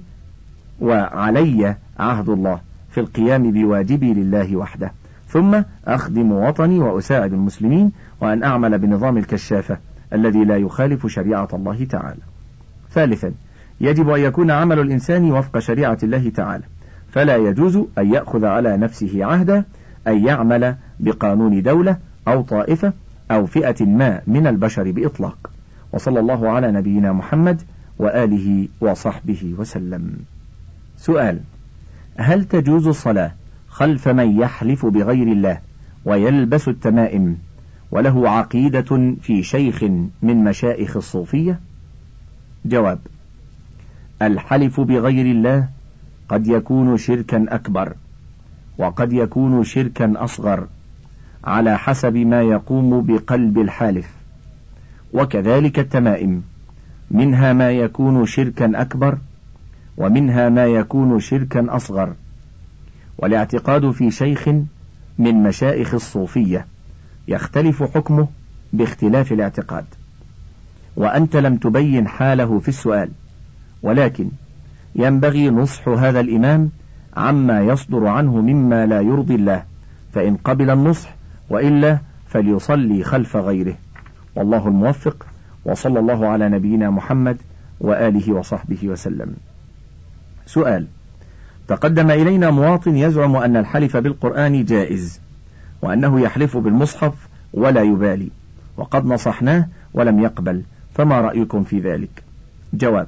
وعلي عهد الله في القيام بواجبي لله وحده، ثم أخدم وطني وأساعد المسلمين، وأن أعمل بنظام الكشافة الذي لا يخالف شريعة الله تعالى. ثالثا، يجب أن يكون عمل الإنسان وفق شريعة الله تعالى، فلا يجوز أن يأخذ على نفسه عهدا أن يعمل بقانون دولة أو طائفة أو فئة ما من البشر بإطلاق. وصلى الله على نبينا محمد وآله وصحبه وسلم. سؤال: هل تجوز الصلاة خلف من يحلف بغير الله ويلبس التمائم وله عقيدة في شيخ من مشائخ الصوفية؟ جواب: الحلف بغير الله قد يكون شركا أكبر، وقد يكون شركا أصغر، على حسب ما يقوم بقلب الحالف. وكذلك التمائم، منها ما يكون شركا أكبر، ومنها ما يكون شركا أصغر. والاعتقاد في شيخ من مشائخ الصوفية يختلف حكمه باختلاف الاعتقاد، وأنت لم تبين حاله في السؤال، ولكن ينبغي نصح هذا الإمام عما يصدر عنه مما لا يرضي الله، فإن قبل النصح، وإلا فليصلي خلف غيره. والله الموفق، وصلى الله على نبينا محمد وآله وصحبه وسلم. سؤال: تقدم إلينا مواطن يزعم أن الحلف بالقرآن جائز، وأنه يحلف بالمصحف ولا يبالي، وقد نصحناه ولم يقبل، فما رأيكم في ذلك؟ جواب: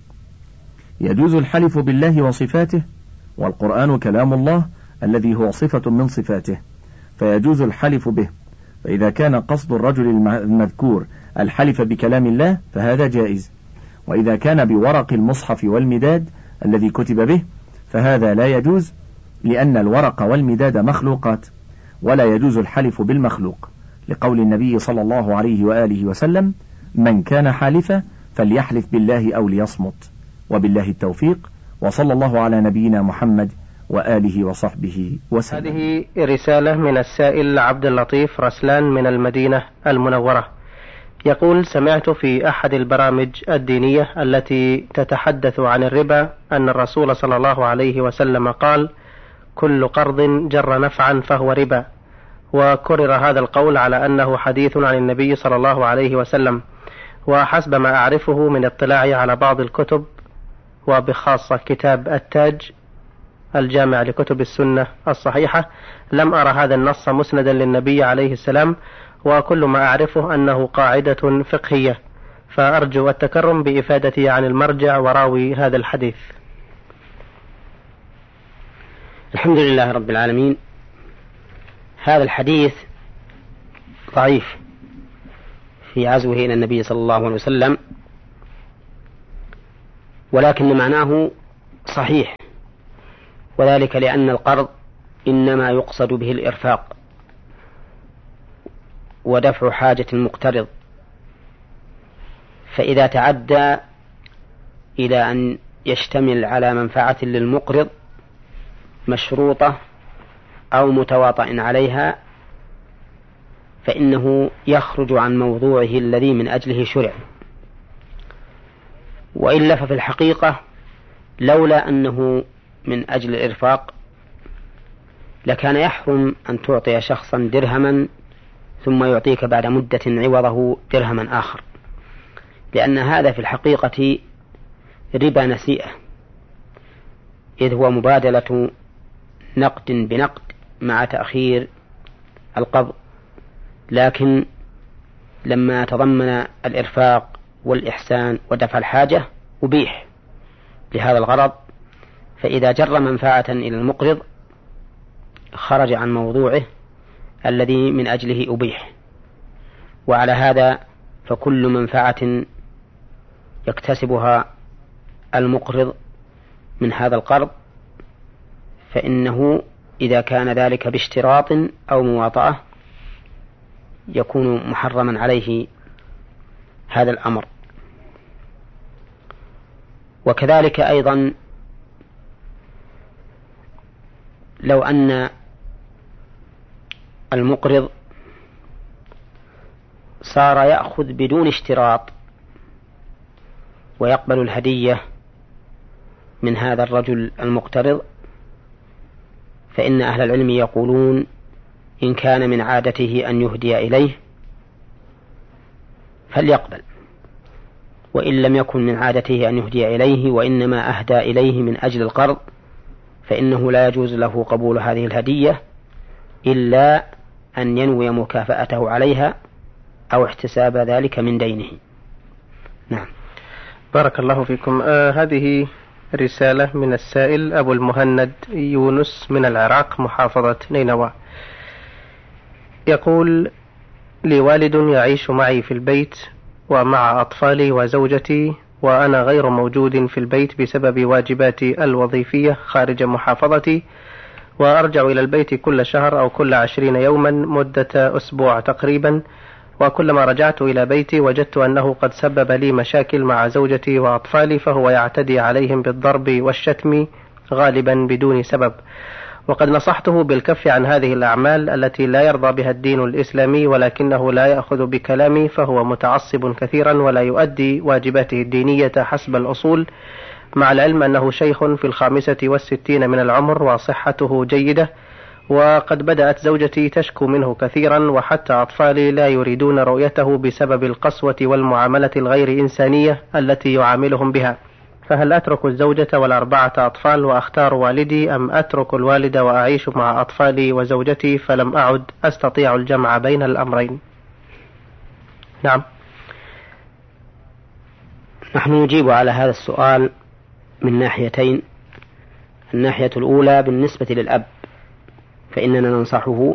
يجوز الحلف بالله وصفاته، والقرآن كلام الله الذي هو صفة من صفاته، فيجوز الحلف به. فإذا كان قصد الرجل المذكور الحلف بكلام الله فهذا جائز، وإذا كان بورق المصحف والمداد الذي كتب به فهذا لا يجوز، لأن الورق والمداد مخلوقات، ولا يجوز الحلف بالمخلوق، لقول النبي صلى الله عليه وآله وسلم: من كان حالفا فليحلف بالله أو ليصمت. وبالله التوفيق، وصلى الله على نبينا محمد وآله وصحبه وسلم. هذه رسالة من السائل عبد اللطيف رسلان من المدينة المنورة، يقول: سمعت في أحد البرامج الدينية التي تتحدث عن الربا أن الرسول صلى الله عليه وسلم قال: كل قرض جر نفعا فهو ربا، وكرر هذا القول على أنه حديث عن النبي صلى الله عليه وسلم، وحسب ما أعرفه من اطلاعي على بعض الكتب، وبخاصة كتاب التاج الجامع لكتب السنة الصحيحة، لم أرى هذا النص مسندا للنبي عليه السلام، وكل ما أعرفه أنه قاعدة فقهية، فأرجو التكرم بإفادتي عن المرجع وراوي هذا الحديث. الحمد لله رب العالمين. هذا الحديث ضعيف في عزوه إلى النبي صلى الله عليه وسلم، ولكن معناه صحيح، وذلك لأن القرض إنما يقصد به الإرفاق ودفع حاجة المقترض، فإذا تعدى إلى أن يشتمل على منفعة للمقرض مشروطة أو متواطئ عليها فإنه يخرج عن موضوعه الذي من أجله شرع. وإلا ففي الحقيقة لولا أنه من أجل الإرفاق لكان يحرم أن تعطي شخصا درهما ثم يعطيك بعد مدة عوضه درهما آخر، لأن هذا في الحقيقة ربا نسيئة، إذ هو مبادلة نقد بنقد مع تأخير القبض، لكن لما تضمن الإرفاق والإحسان ودفع الحاجة أبيح لهذا الغرض، فإذا جر منفعة إلى المقرض خرج عن موضوعه الذي من أجله أبيح. وعلى هذا فكل منفعة يكتسبها المقرض من هذا القرض فإنه إذا كان ذلك باشتراط أو مواطأة يكون محرما عليه هذا الأمر. وكذلك أيضا لو أن المقرض صار يأخذ بدون اشتراط ويقبل الهدية من هذا الرجل المقترض، فإن أهل العلم يقولون إن كان من عادته أن يهدي إليه فليقبل، وإن لم يكن من عادته أن يهدي إليه وإنما أهدى إليه من أجل القرض فإنه لا يجوز له قبول هذه الهدية إلا أن ينوي مكافأته عليها أو احتساب ذلك من دينه. نعم. بارك الله فيكم. آه هذه رسالة من السائل أبو المهند يونس من العراق محافظة نينوى، يقول: لي والد يعيش معي في البيت ومع أطفالي وزوجتي، وأنا غير موجود في البيت بسبب واجباتي الوظيفية خارج محافظتي، وأرجع إلى البيت كل شهر أو كل عشرين يوما مدة أسبوع تقريبا، وكلما رجعت إلى بيتي وجدت أنه قد سبب لي مشاكل مع زوجتي وأطفالي، فهو يعتدي عليهم بالضرب والشتم غالبا بدون سبب، وقد نصحته بالكف عن هذه الأعمال التي لا يرضى بها الدين الإسلامي، ولكنه لا يأخذ بكلامي، فهو متعصب كثيرا ولا يؤدي واجباته الدينية حسب الأصول، مع العلم أنه شيخ في الخامسة والستين من العمر وصحته جيدة، وقد بدأت زوجتي تشكو منه كثيرا، وحتى أطفالي لا يريدون رؤيته بسبب القسوة والمعاملة الغير إنسانية التي يعاملهم بها، فهل أترك الزوجة والأربعة أطفال وأختار والدي، أم أترك الوالد وأعيش مع أطفالي وزوجتي فلم أعد أستطيع الجمع بين الأمرين؟ نعم. نحن نجيب على هذا السؤال من ناحيتين. الناحية الأولى بالنسبة للأب فإننا ننصحه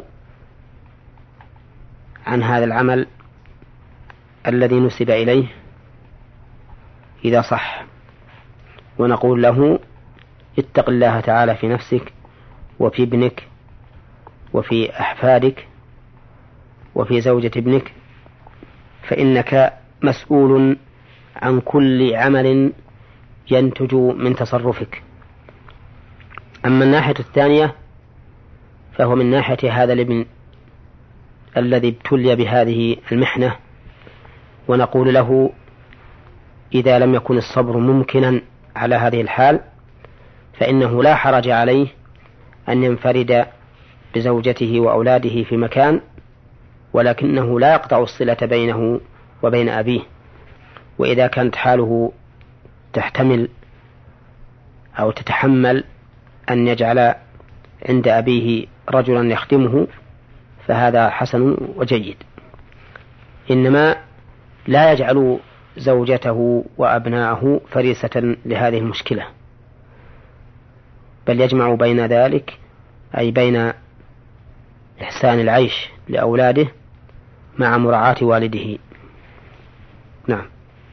عن هذا العمل الذي نسب إليه إذا صح، ونقول له: اتق الله تعالى في نفسك وفي ابنك وفي أحفادك وفي زوجة ابنك، فإنك مسؤول عن كل عمل ينتج من تصرفك. أما الناحية الثانية فهو من ناحية هذا الابن الذي ابتلي بهذه المحنة، ونقول له: إذا لم يكن الصبر ممكنا على هذه الحال فإنه لا حرج عليه أن ينفرد بزوجته وأولاده في مكان، ولكنه لا يقطع الصلة بينه وبين أبيه. وإذا كانت حاله تحتمل أو تتحمل أن يجعل عند أبيه رجلا يخدمه فهذا حسن وجيد، إنما لا يجعل زوجته وأبناءه فريسة لهذه المشكلة، بل يجمع بين ذلك، أي بين إحسان العيش لأولاده مع مراعاة والده. نعم.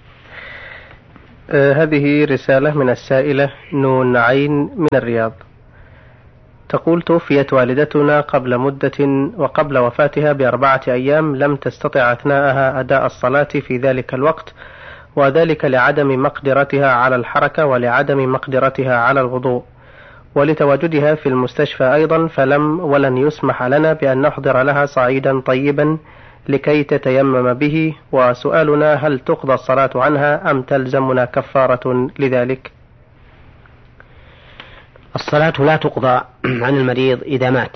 آه هذه رسالة من السائلة نون عين من الرياض، تقول: توفيت والدتنا قبل مدة، وقبل وفاتها بأربعة أيام لم تستطع أثناءها أداء الصلاة في ذلك الوقت، وذلك لعدم مقدرتها على الحركة ولعدم مقدرتها على الوضوء، ولتواجدها في المستشفى أيضا، فلم ولن يسمح لنا بأن نحضر لها صعيدا طيبا لكي تتيمم به، وسؤالنا: هل تقضى الصلاة عنها أم تلزمنا كفارة لذلك؟ الصلاة لا تقضى عن المريض إذا مات،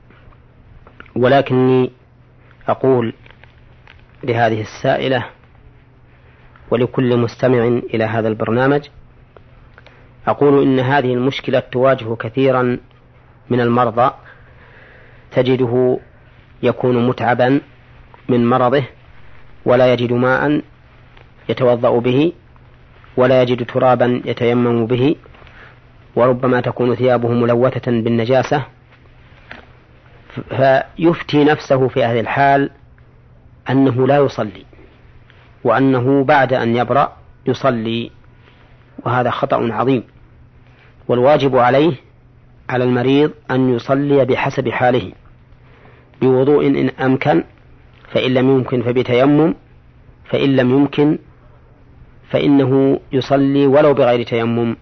ولكني أقول لهذه السائلة ولكل مستمع إلى هذا البرنامج، أقول إن هذه المشكلة تواجه كثيرا من المرضى، تجده يكون متعبا من مرضه ولا يجد ماء يتوضأ به ولا يجد ترابا يتيمم به، وربما تكون ثيابه ملوثة بالنجاسة، فيفتي نفسه في هذه الحال أنه لا يصلي، وأنه بعد أن يبرأ يصلي، وهذا خطأ عظيم. والواجب عليه على المريض أن يصلي بحسب حاله، بوضوء إن أمكن، فإن لم يمكن فبتيمم، فإن لم يمكن فإنه يصلي ولو بغير تيمم،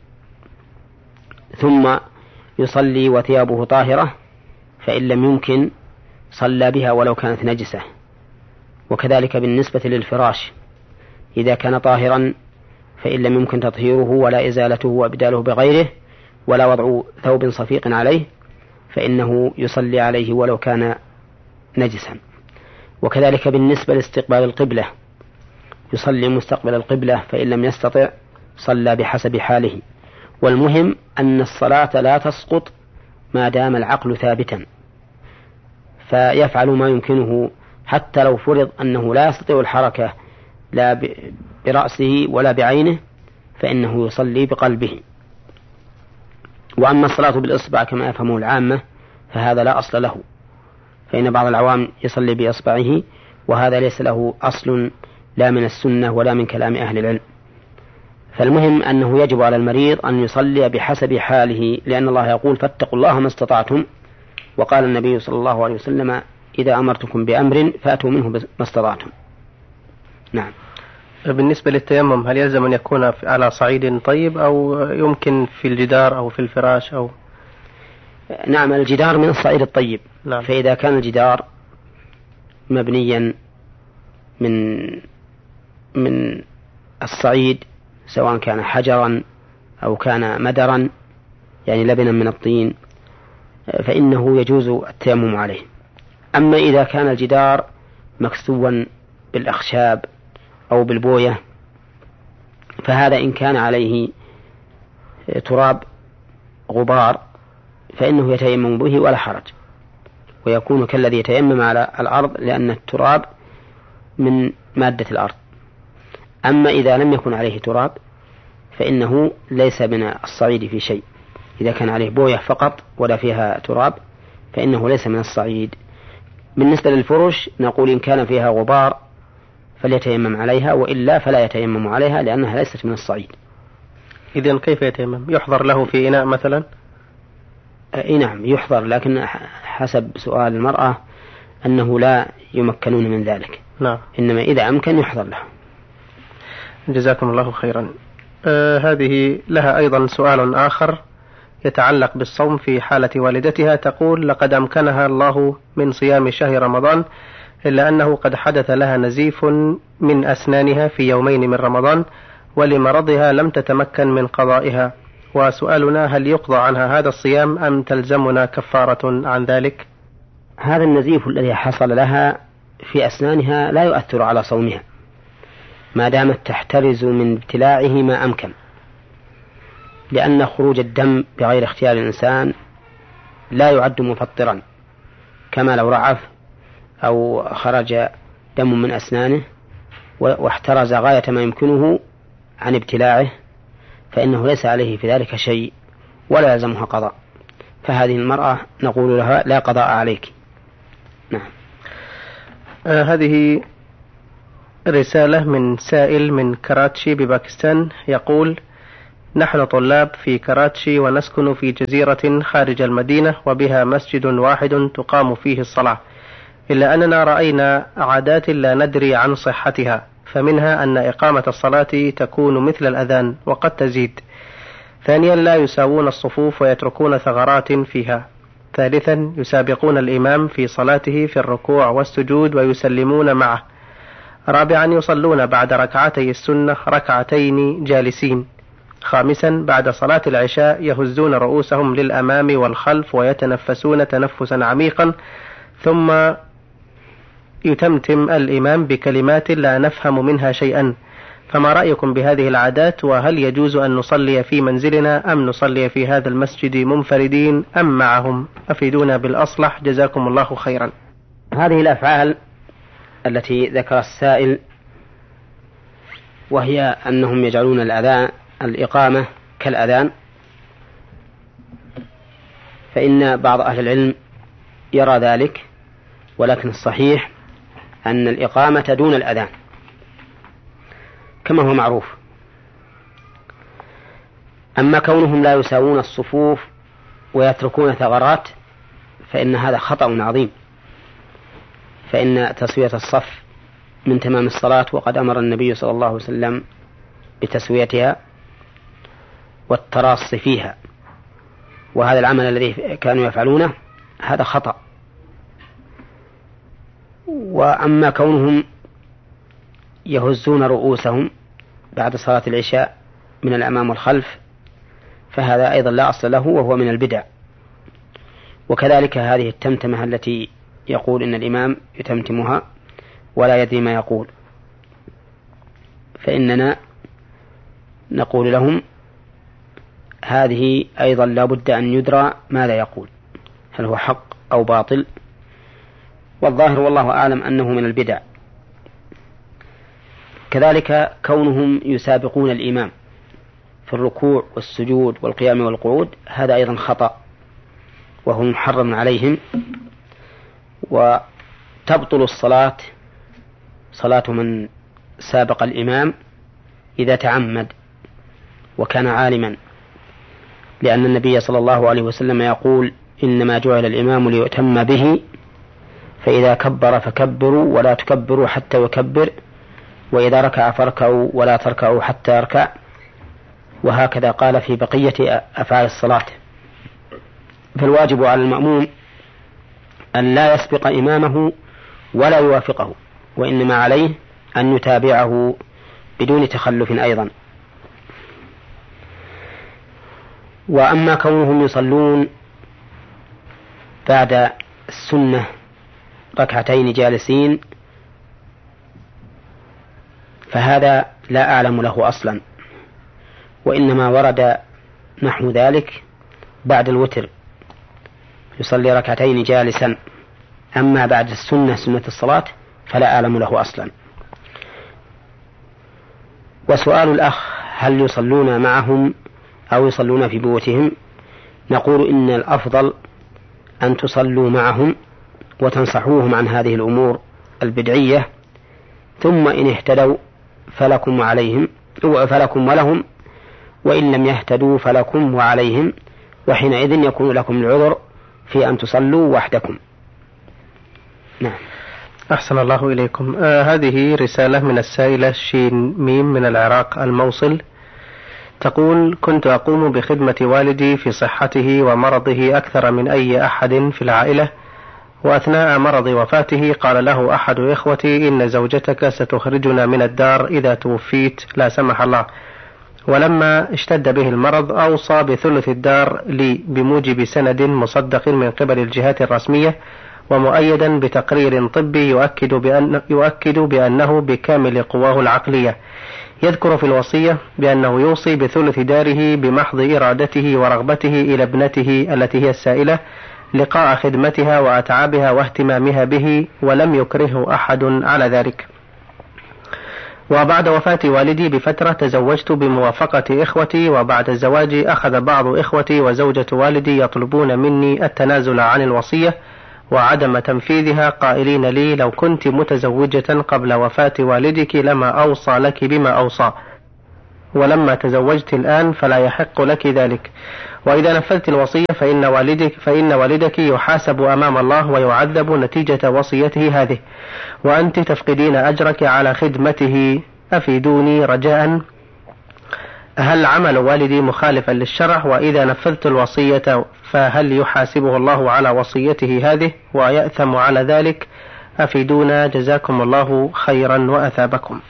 ثم يصلي وثيابه طاهرة، فإن لم يمكن صلى بها ولو كانت نجسة. وكذلك بالنسبة للفراش، إذا كان طاهرا فإن لم يمكن تطهيره ولا إزالته وإبداله بغيره ولا وضع ثوب صفيق عليه، فإنه يصلي عليه ولو كان نجسا. وكذلك بالنسبة لاستقبال القبلة، يصلي مستقبل القبلة، فإن لم يستطع صلى بحسب حاله. والمهم أن الصلاة لا تسقط ما دام العقل ثابتا، فيفعل ما يمكنه، حتى لو فرض أنه لا يستطيع الحركة لا برأسه ولا بعينه، فإنه يصلي بقلبه. وأما الصلاة بالإصبع كما يفهمه العامة فهذا لا أصل له، فإن بعض العوام يصلي بإصبعه، وهذا ليس له أصل لا من السنة ولا من كلام أهل العلم. فالمهم أنه يجب على المريض أن يصلي بحسب حاله، لأن الله يقول: فاتقوا الله ما استطعتم، وقال النبي صلى الله عليه وسلم: إذا أمرتكم بأمر فأتوا منه ما استطعتم. نعم. بالنسبة للتيمم، هل يلزم أن يكون على صعيد طيب أو يمكن في الجدار أو في الفراش أو؟ نعم، الجدار من الصعيد الطيب. نعم. فإذا كان الجدار مبنيا من من الصعيد، سواء كان حجرا أو كان مدرا يعني لبنا من الطين، فإنه يجوز التيمم عليه. أما إذا كان الجدار مكسوا بالأخشاب أو بالبوية، فهذا إن كان عليه تراب غبار فإنه يتيمم به ولا حرج، ويكون كالذي يتيمم على الأرض، لأن التراب من مادة الأرض. أما إذا لم يكن عليه تراب فإنه ليس من الصعيد في شيء، إذا كان عليه بوية فقط ولا فيها تراب فإنه ليس من الصعيد. بالنسبة للفرش نقول إن كان فيها غبار فليتيمم عليها، وإلا فلا يتيمم عليها لأنها ليست من الصعيد. إذن كيف يتيمم؟ يحضر له في إناء مثلا؟ أي نعم يحضر، لكن حسب سؤال المرأة أنه لا يمكنون من ذلك. نعم. إنما إذا أمكن يحضر له. جزاكم الله خيرا. آه هذه لها أيضا سؤال آخر يتعلق بالصوم في حالة والدتها، تقول: لقد أمكنها الله من صيام شهر رمضان، إلا أنه قد حدث لها نزيف من أسنانها في يومين من رمضان، ولمرضها لم تتمكن من قضائها، وسؤالنا: هل يقضى عنها هذا الصيام أم تلزمنا كفارة عن ذلك؟ هذا النزيف الذي حصل لها في أسنانها لا يؤثر على صومها ما دامت تحترز من ابتلاعه ما أمكن، لأن خروج الدم بغير اختيار الإنسان لا يعد مفطرا، كما لو رعف أو خرج دم من أسنانه واحترز غاية ما يمكنه عن ابتلاعه فإنه ليس عليه في ذلك شيء ولا يلزمها قضاء. فهذه المرأة نقول لها: لا قضاء عليك. نعم. آه هذه رسالة من سائل من كراتشي بباكستان يقول: نحن طلاب في كراتشي ونسكن في جزيرة خارج المدينة وبها مسجد واحد تقام فيه الصلاة، إلا أننا رأينا عادات لا ندري عن صحتها، فمنها أن إقامة الصلاة تكون مثل الأذان وقد تزيد. ثانيا، لا يساوون الصفوف ويتركون ثغرات فيها. ثالثا، يسابقون الإمام في صلاته في الركوع والسجود ويسلمون معه. رابعا، يصلون بعد ركعتي السنة ركعتين جالسين. خامسا، بعد صلاة العشاء يهزون رؤوسهم للأمام والخلف ويتنفسون تنفسا عميقا، ثم يتمتم الإمام بكلمات لا نفهم منها شيئا. فما رأيكم بهذه العادات؟ وهل يجوز أن نصلي في منزلنا أم نصلي في هذا المسجد منفردين أم معهم؟ أفيدونا بالأصلح، جزاكم الله خيرا. هذه الأفعال التي ذكر السائل، وهي أنهم يجعلون الأذان الإقامة كالأذان، فإن بعض أهل العلم يرى ذلك، ولكن الصحيح أن الإقامة دون الأذان كما هو معروف. أما كونهم لا يساوون الصفوف ويتركون ثغرات فإن هذا خطأ عظيم، فإن تسوية الصف من تمام الصلاة، وقد أمر النبي صلى الله عليه وسلم بتسويتها والتراص فيها، وهذا العمل الذي كانوا يفعلونه هذا خطأ. وأما كونهم يهزون رؤوسهم بعد صلاة العشاء من الأمام والخلف فهذا أيضا لا أصل له، وهو من البدع. وكذلك هذه التمتمة التي يقول إن الإمام يتمتمها ولا يدري ما يقول، فإننا نقول لهم هذه أيضا لا بد أن يدرى ماذا يقول، هل هو حق أو باطل، والظاهر والله أعلم أنه من البدع. كذلك كونهم يسابقون الإمام في الركوع والسجود والقيام والقعود هذا أيضا خطأ، وهو محرم عليهم، وتبطل الصلاة صلاة من سابق الإمام إذا تعمد وكان عالما، لأن النبي صلى الله عليه وسلم يقول: إنما جعل الإمام ليؤتم به، فإذا كبر فكبروا ولا تكبروا حتى يكبر، وإذا ركع فاركعوا ولا تركعوا حتى يركع. وهكذا قال في بقية أفعال الصلاة. فالواجب على المأموم أن لا يسبق إمامه ولا يوافقه، وإنما عليه أن يتابعه بدون تخلف أيضا. وأما كونهم يصلون بعد السنة ركعتين جالسين فهذا لا أعلم له أصلا، وإنما ورد نحو ذلك بعد الوتر يصلي ركعتين جالسا، أما بعد السنة سنة الصلاة فلا أعلم له أصلا. وسؤال الأخ هل يصلون معهم أو يصلون في بيوتهم؟ نقول إن الأفضل أن تصلوا معهم وتنصحوهم عن هذه الأمور البدعية، ثم إن اهتدوا فلكم وعليهم فلكم ولهم، وإن لم يهتدوا فلكم وعليهم، وحينئذ يكون لكم العذر في أن تصلوا وحدكم. نعم. أحسن الله إليكم. آه هذه رسالة من السائلة شين ميم من العراق الموصل، تقول: كنت أقوم بخدمة والدي في صحته ومرضه أكثر من أي أحد في العائلة، وأثناء مرض وفاته قال له أحد إخوتي: إن زوجتك ستخرجنا من الدار إذا توفيت لا سمح الله. ولما اشتد به المرض أوصى بثلث الدار لي بموجب سند مصدق من قبل الجهات الرسمية ومؤيدا بتقرير طبي يؤكد, بأن يؤكد بأنه بكامل قواه العقلية. يذكر في الوصية بأنه يوصي بثلث داره بمحض إرادته ورغبته إلى ابنته التي هي السائلة لقاء خدمتها وأتعابها واهتمامها به، ولم يكرهه أحد على ذلك. وبعد وفاة والدي بفترة تزوجت بموافقة إخوتي، وبعد الزواج أخذ بعض إخوتي وزوجة والدي يطلبون مني التنازل عن الوصية وعدم تنفيذها، قائلين لي: لو كنت متزوجة قبل وفاة والدك لما أوصى لك بما أوصى، ولما تزوجت الآن فلا يحق لك ذلك، وإذا نفذت الوصية فإن والدك, فإن والدك يحاسب أمام الله ويعذب نتيجة وصيته هذه، وأنت تفقدين أجرك على خدمته، أفيدوني رجاء، هل عمل والدي مخالفا للشرع؟ وإذا نفذت الوصية فهل يحاسبه الله على وصيته هذه ويأثم على ذلك؟ أفيدونا جزاكم الله خيرا وأثابكم.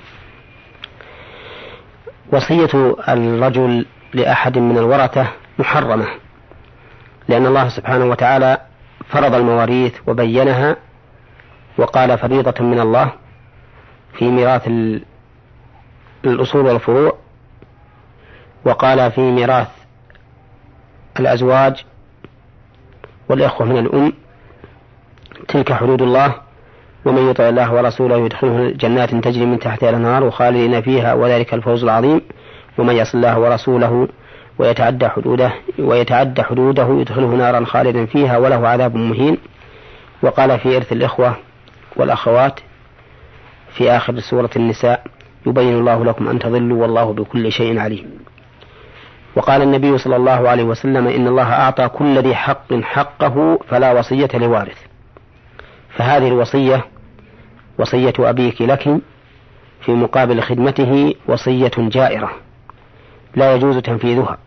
وصية الرجل لأحد من الورثة محرمة، لأن الله سبحانه وتعالى فرض المواريث وبينها وقال فريضة من الله في ميراث الأصول والفروع، وقال في ميراث الأزواج والإخوة من الأم: تلك حدود الله ومن يطع الله ورسوله يدخله جنات تجري من تحتها الأنهار وخالدين فيها وذلك الفوز العظيم، ومن يعص الله ورسوله ويتعدى حدوده ويتعدى حدوده يدخله نارا خالدا فيها وله عذاب مهين. وقال في إرث الإخوة والأخوات في آخر سورة النساء: يبين الله لكم أن تضلوا والله بكل شيء عليم. وقال النبي صلى الله عليه وسلم: إن الله أعطى كل ذي حق حقه فلا وصية لوارث. فهذه الوصية وصية أبيك لك في مقابل خدمته وصية جائرة لا يجوز تنفيذها،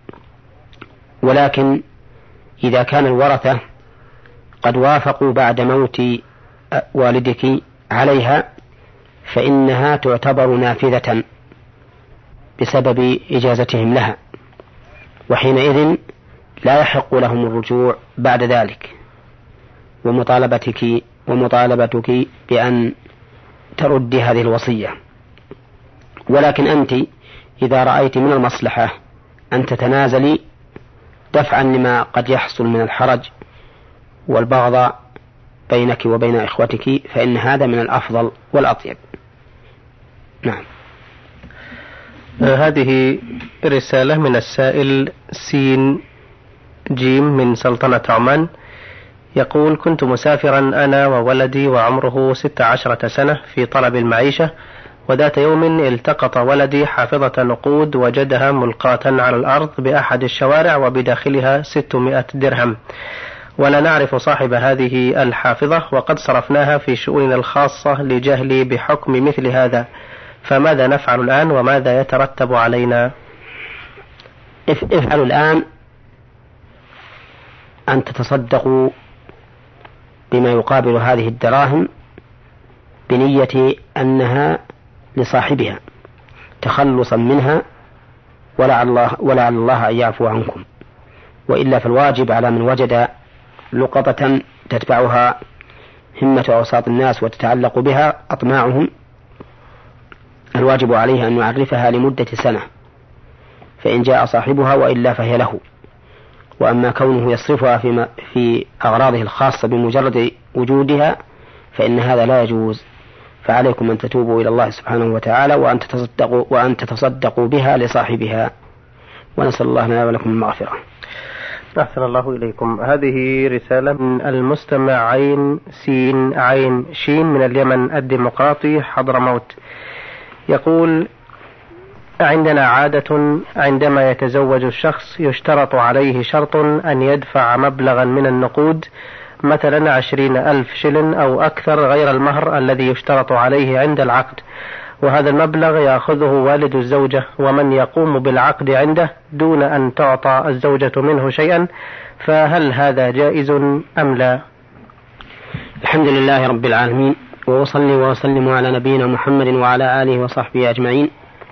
ولكن إذا كان الورثة قد وافقوا بعد موت والدك عليها فإنها تعتبر نافذة بسبب إجازتهم لها، وحينئذ لا يحق لهم الرجوع بعد ذلك، ومطالبتك ومطالبتك بأن تردي هذه الوصية. ولكن أنت إذا رأيت من المصلحة أن تتنازلي دفعا لما قد يحصل من الحرج والبغض بينك وبين إخوتك فإن هذا من الأفضل والأطيب. نعم. هذه رسالة من السائل سين جيم من سلطنة عمان، يقول: كنت مسافرا أنا وولدي وعمره ست عشرة سنة في طلب المعيشة، وذات يوم التقط ولدي حافظة نقود وجدها ملقاة على الأرض بأحد الشوارع وبداخلها ستمائة درهم، ولا نعرف صاحب هذه الحافظة وقد صرفناها في شؤوننا الخاصة لجهلي بحكم مثل هذا، فماذا نفعل الآن وماذا يترتب علينا؟ افعلوا الآن أن تتصدقوا بما يقابل هذه الدراهم بنية أنها لصاحبها تخلصا منها ولعل الله, ولعل الله أن يعفو عنكم، وإلا فالواجب على من وجد لقطة تتبعها همة أوساط الناس وتتعلق بها أطماعهم، الواجب عليه أن يعرفها لمدة سنة، فإن جاء صاحبها وإلا فهي له. وأما كونه يصرفها في, في أغراضه الخاصة بمجرد وجودها فإن هذا لا يجوز، فعليكم أن تتوبوا إلى الله سبحانه وتعالى وأن تتصدقوا, وأن تتصدقوا بها لصاحبها، ونسأل الله لنا ولكم المغفرة. أحسن الله إليكم. هذه رسالة من المستمع عين سين عين شين من اليمن الديمقراطي حضرموت، يقول: عندنا عادة عندما يتزوج الشخص يشترط عليه شرط أن يدفع مبلغا من النقود، مثلا عشرين ألف شلن أو أكثر غير المهر الذي يشترط عليه عند العقد، وهذا المبلغ يأخذه والد الزوجة ومن يقوم بالعقد عنده دون أن تعطى الزوجة منه شيئا، فهل هذا جائز أم لا؟ الحمد لله رب العالمين، وأصلي وأسلم على نبينا محمد وعلى آله وصحبه أجمعين.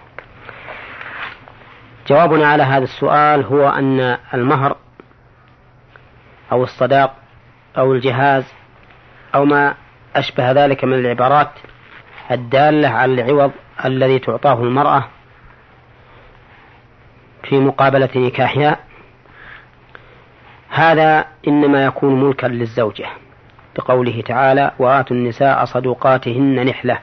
جوابنا على هذا السؤال هو أن المهر أو الصداق أو الجهاز أو ما أشبه ذلك من العبارات الدالة على العوض الذي تعطاه المرأة في مقابلة نكاحها، هذا إنما يكون ملكا للزوجة بقوله تعالى: وآتوا النساء صدقاتهن نحلة.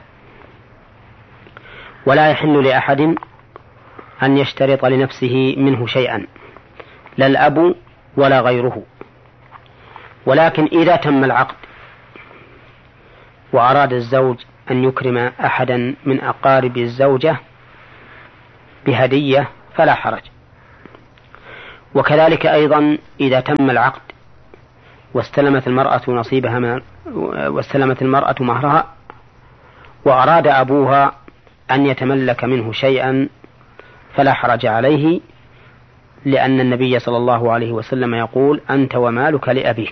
ولا يحل لأحد أن يشترط لنفسه منه شيئا، لا الأب ولا غيره. ولكن إذا تم العقد وأراد الزوج أن يكرم أحدا من أقارب الزوجة بهدية فلا حرج. وكذلك أيضا إذا تم العقد واستلمت المرأة نصيبها من واستلمت المرأة مهرها وأراد أبوها أن يتملك منه شيئا فلا حرج عليه، لأن النبي صلى الله عليه وسلم يقول: أنت ومالك لأبيك.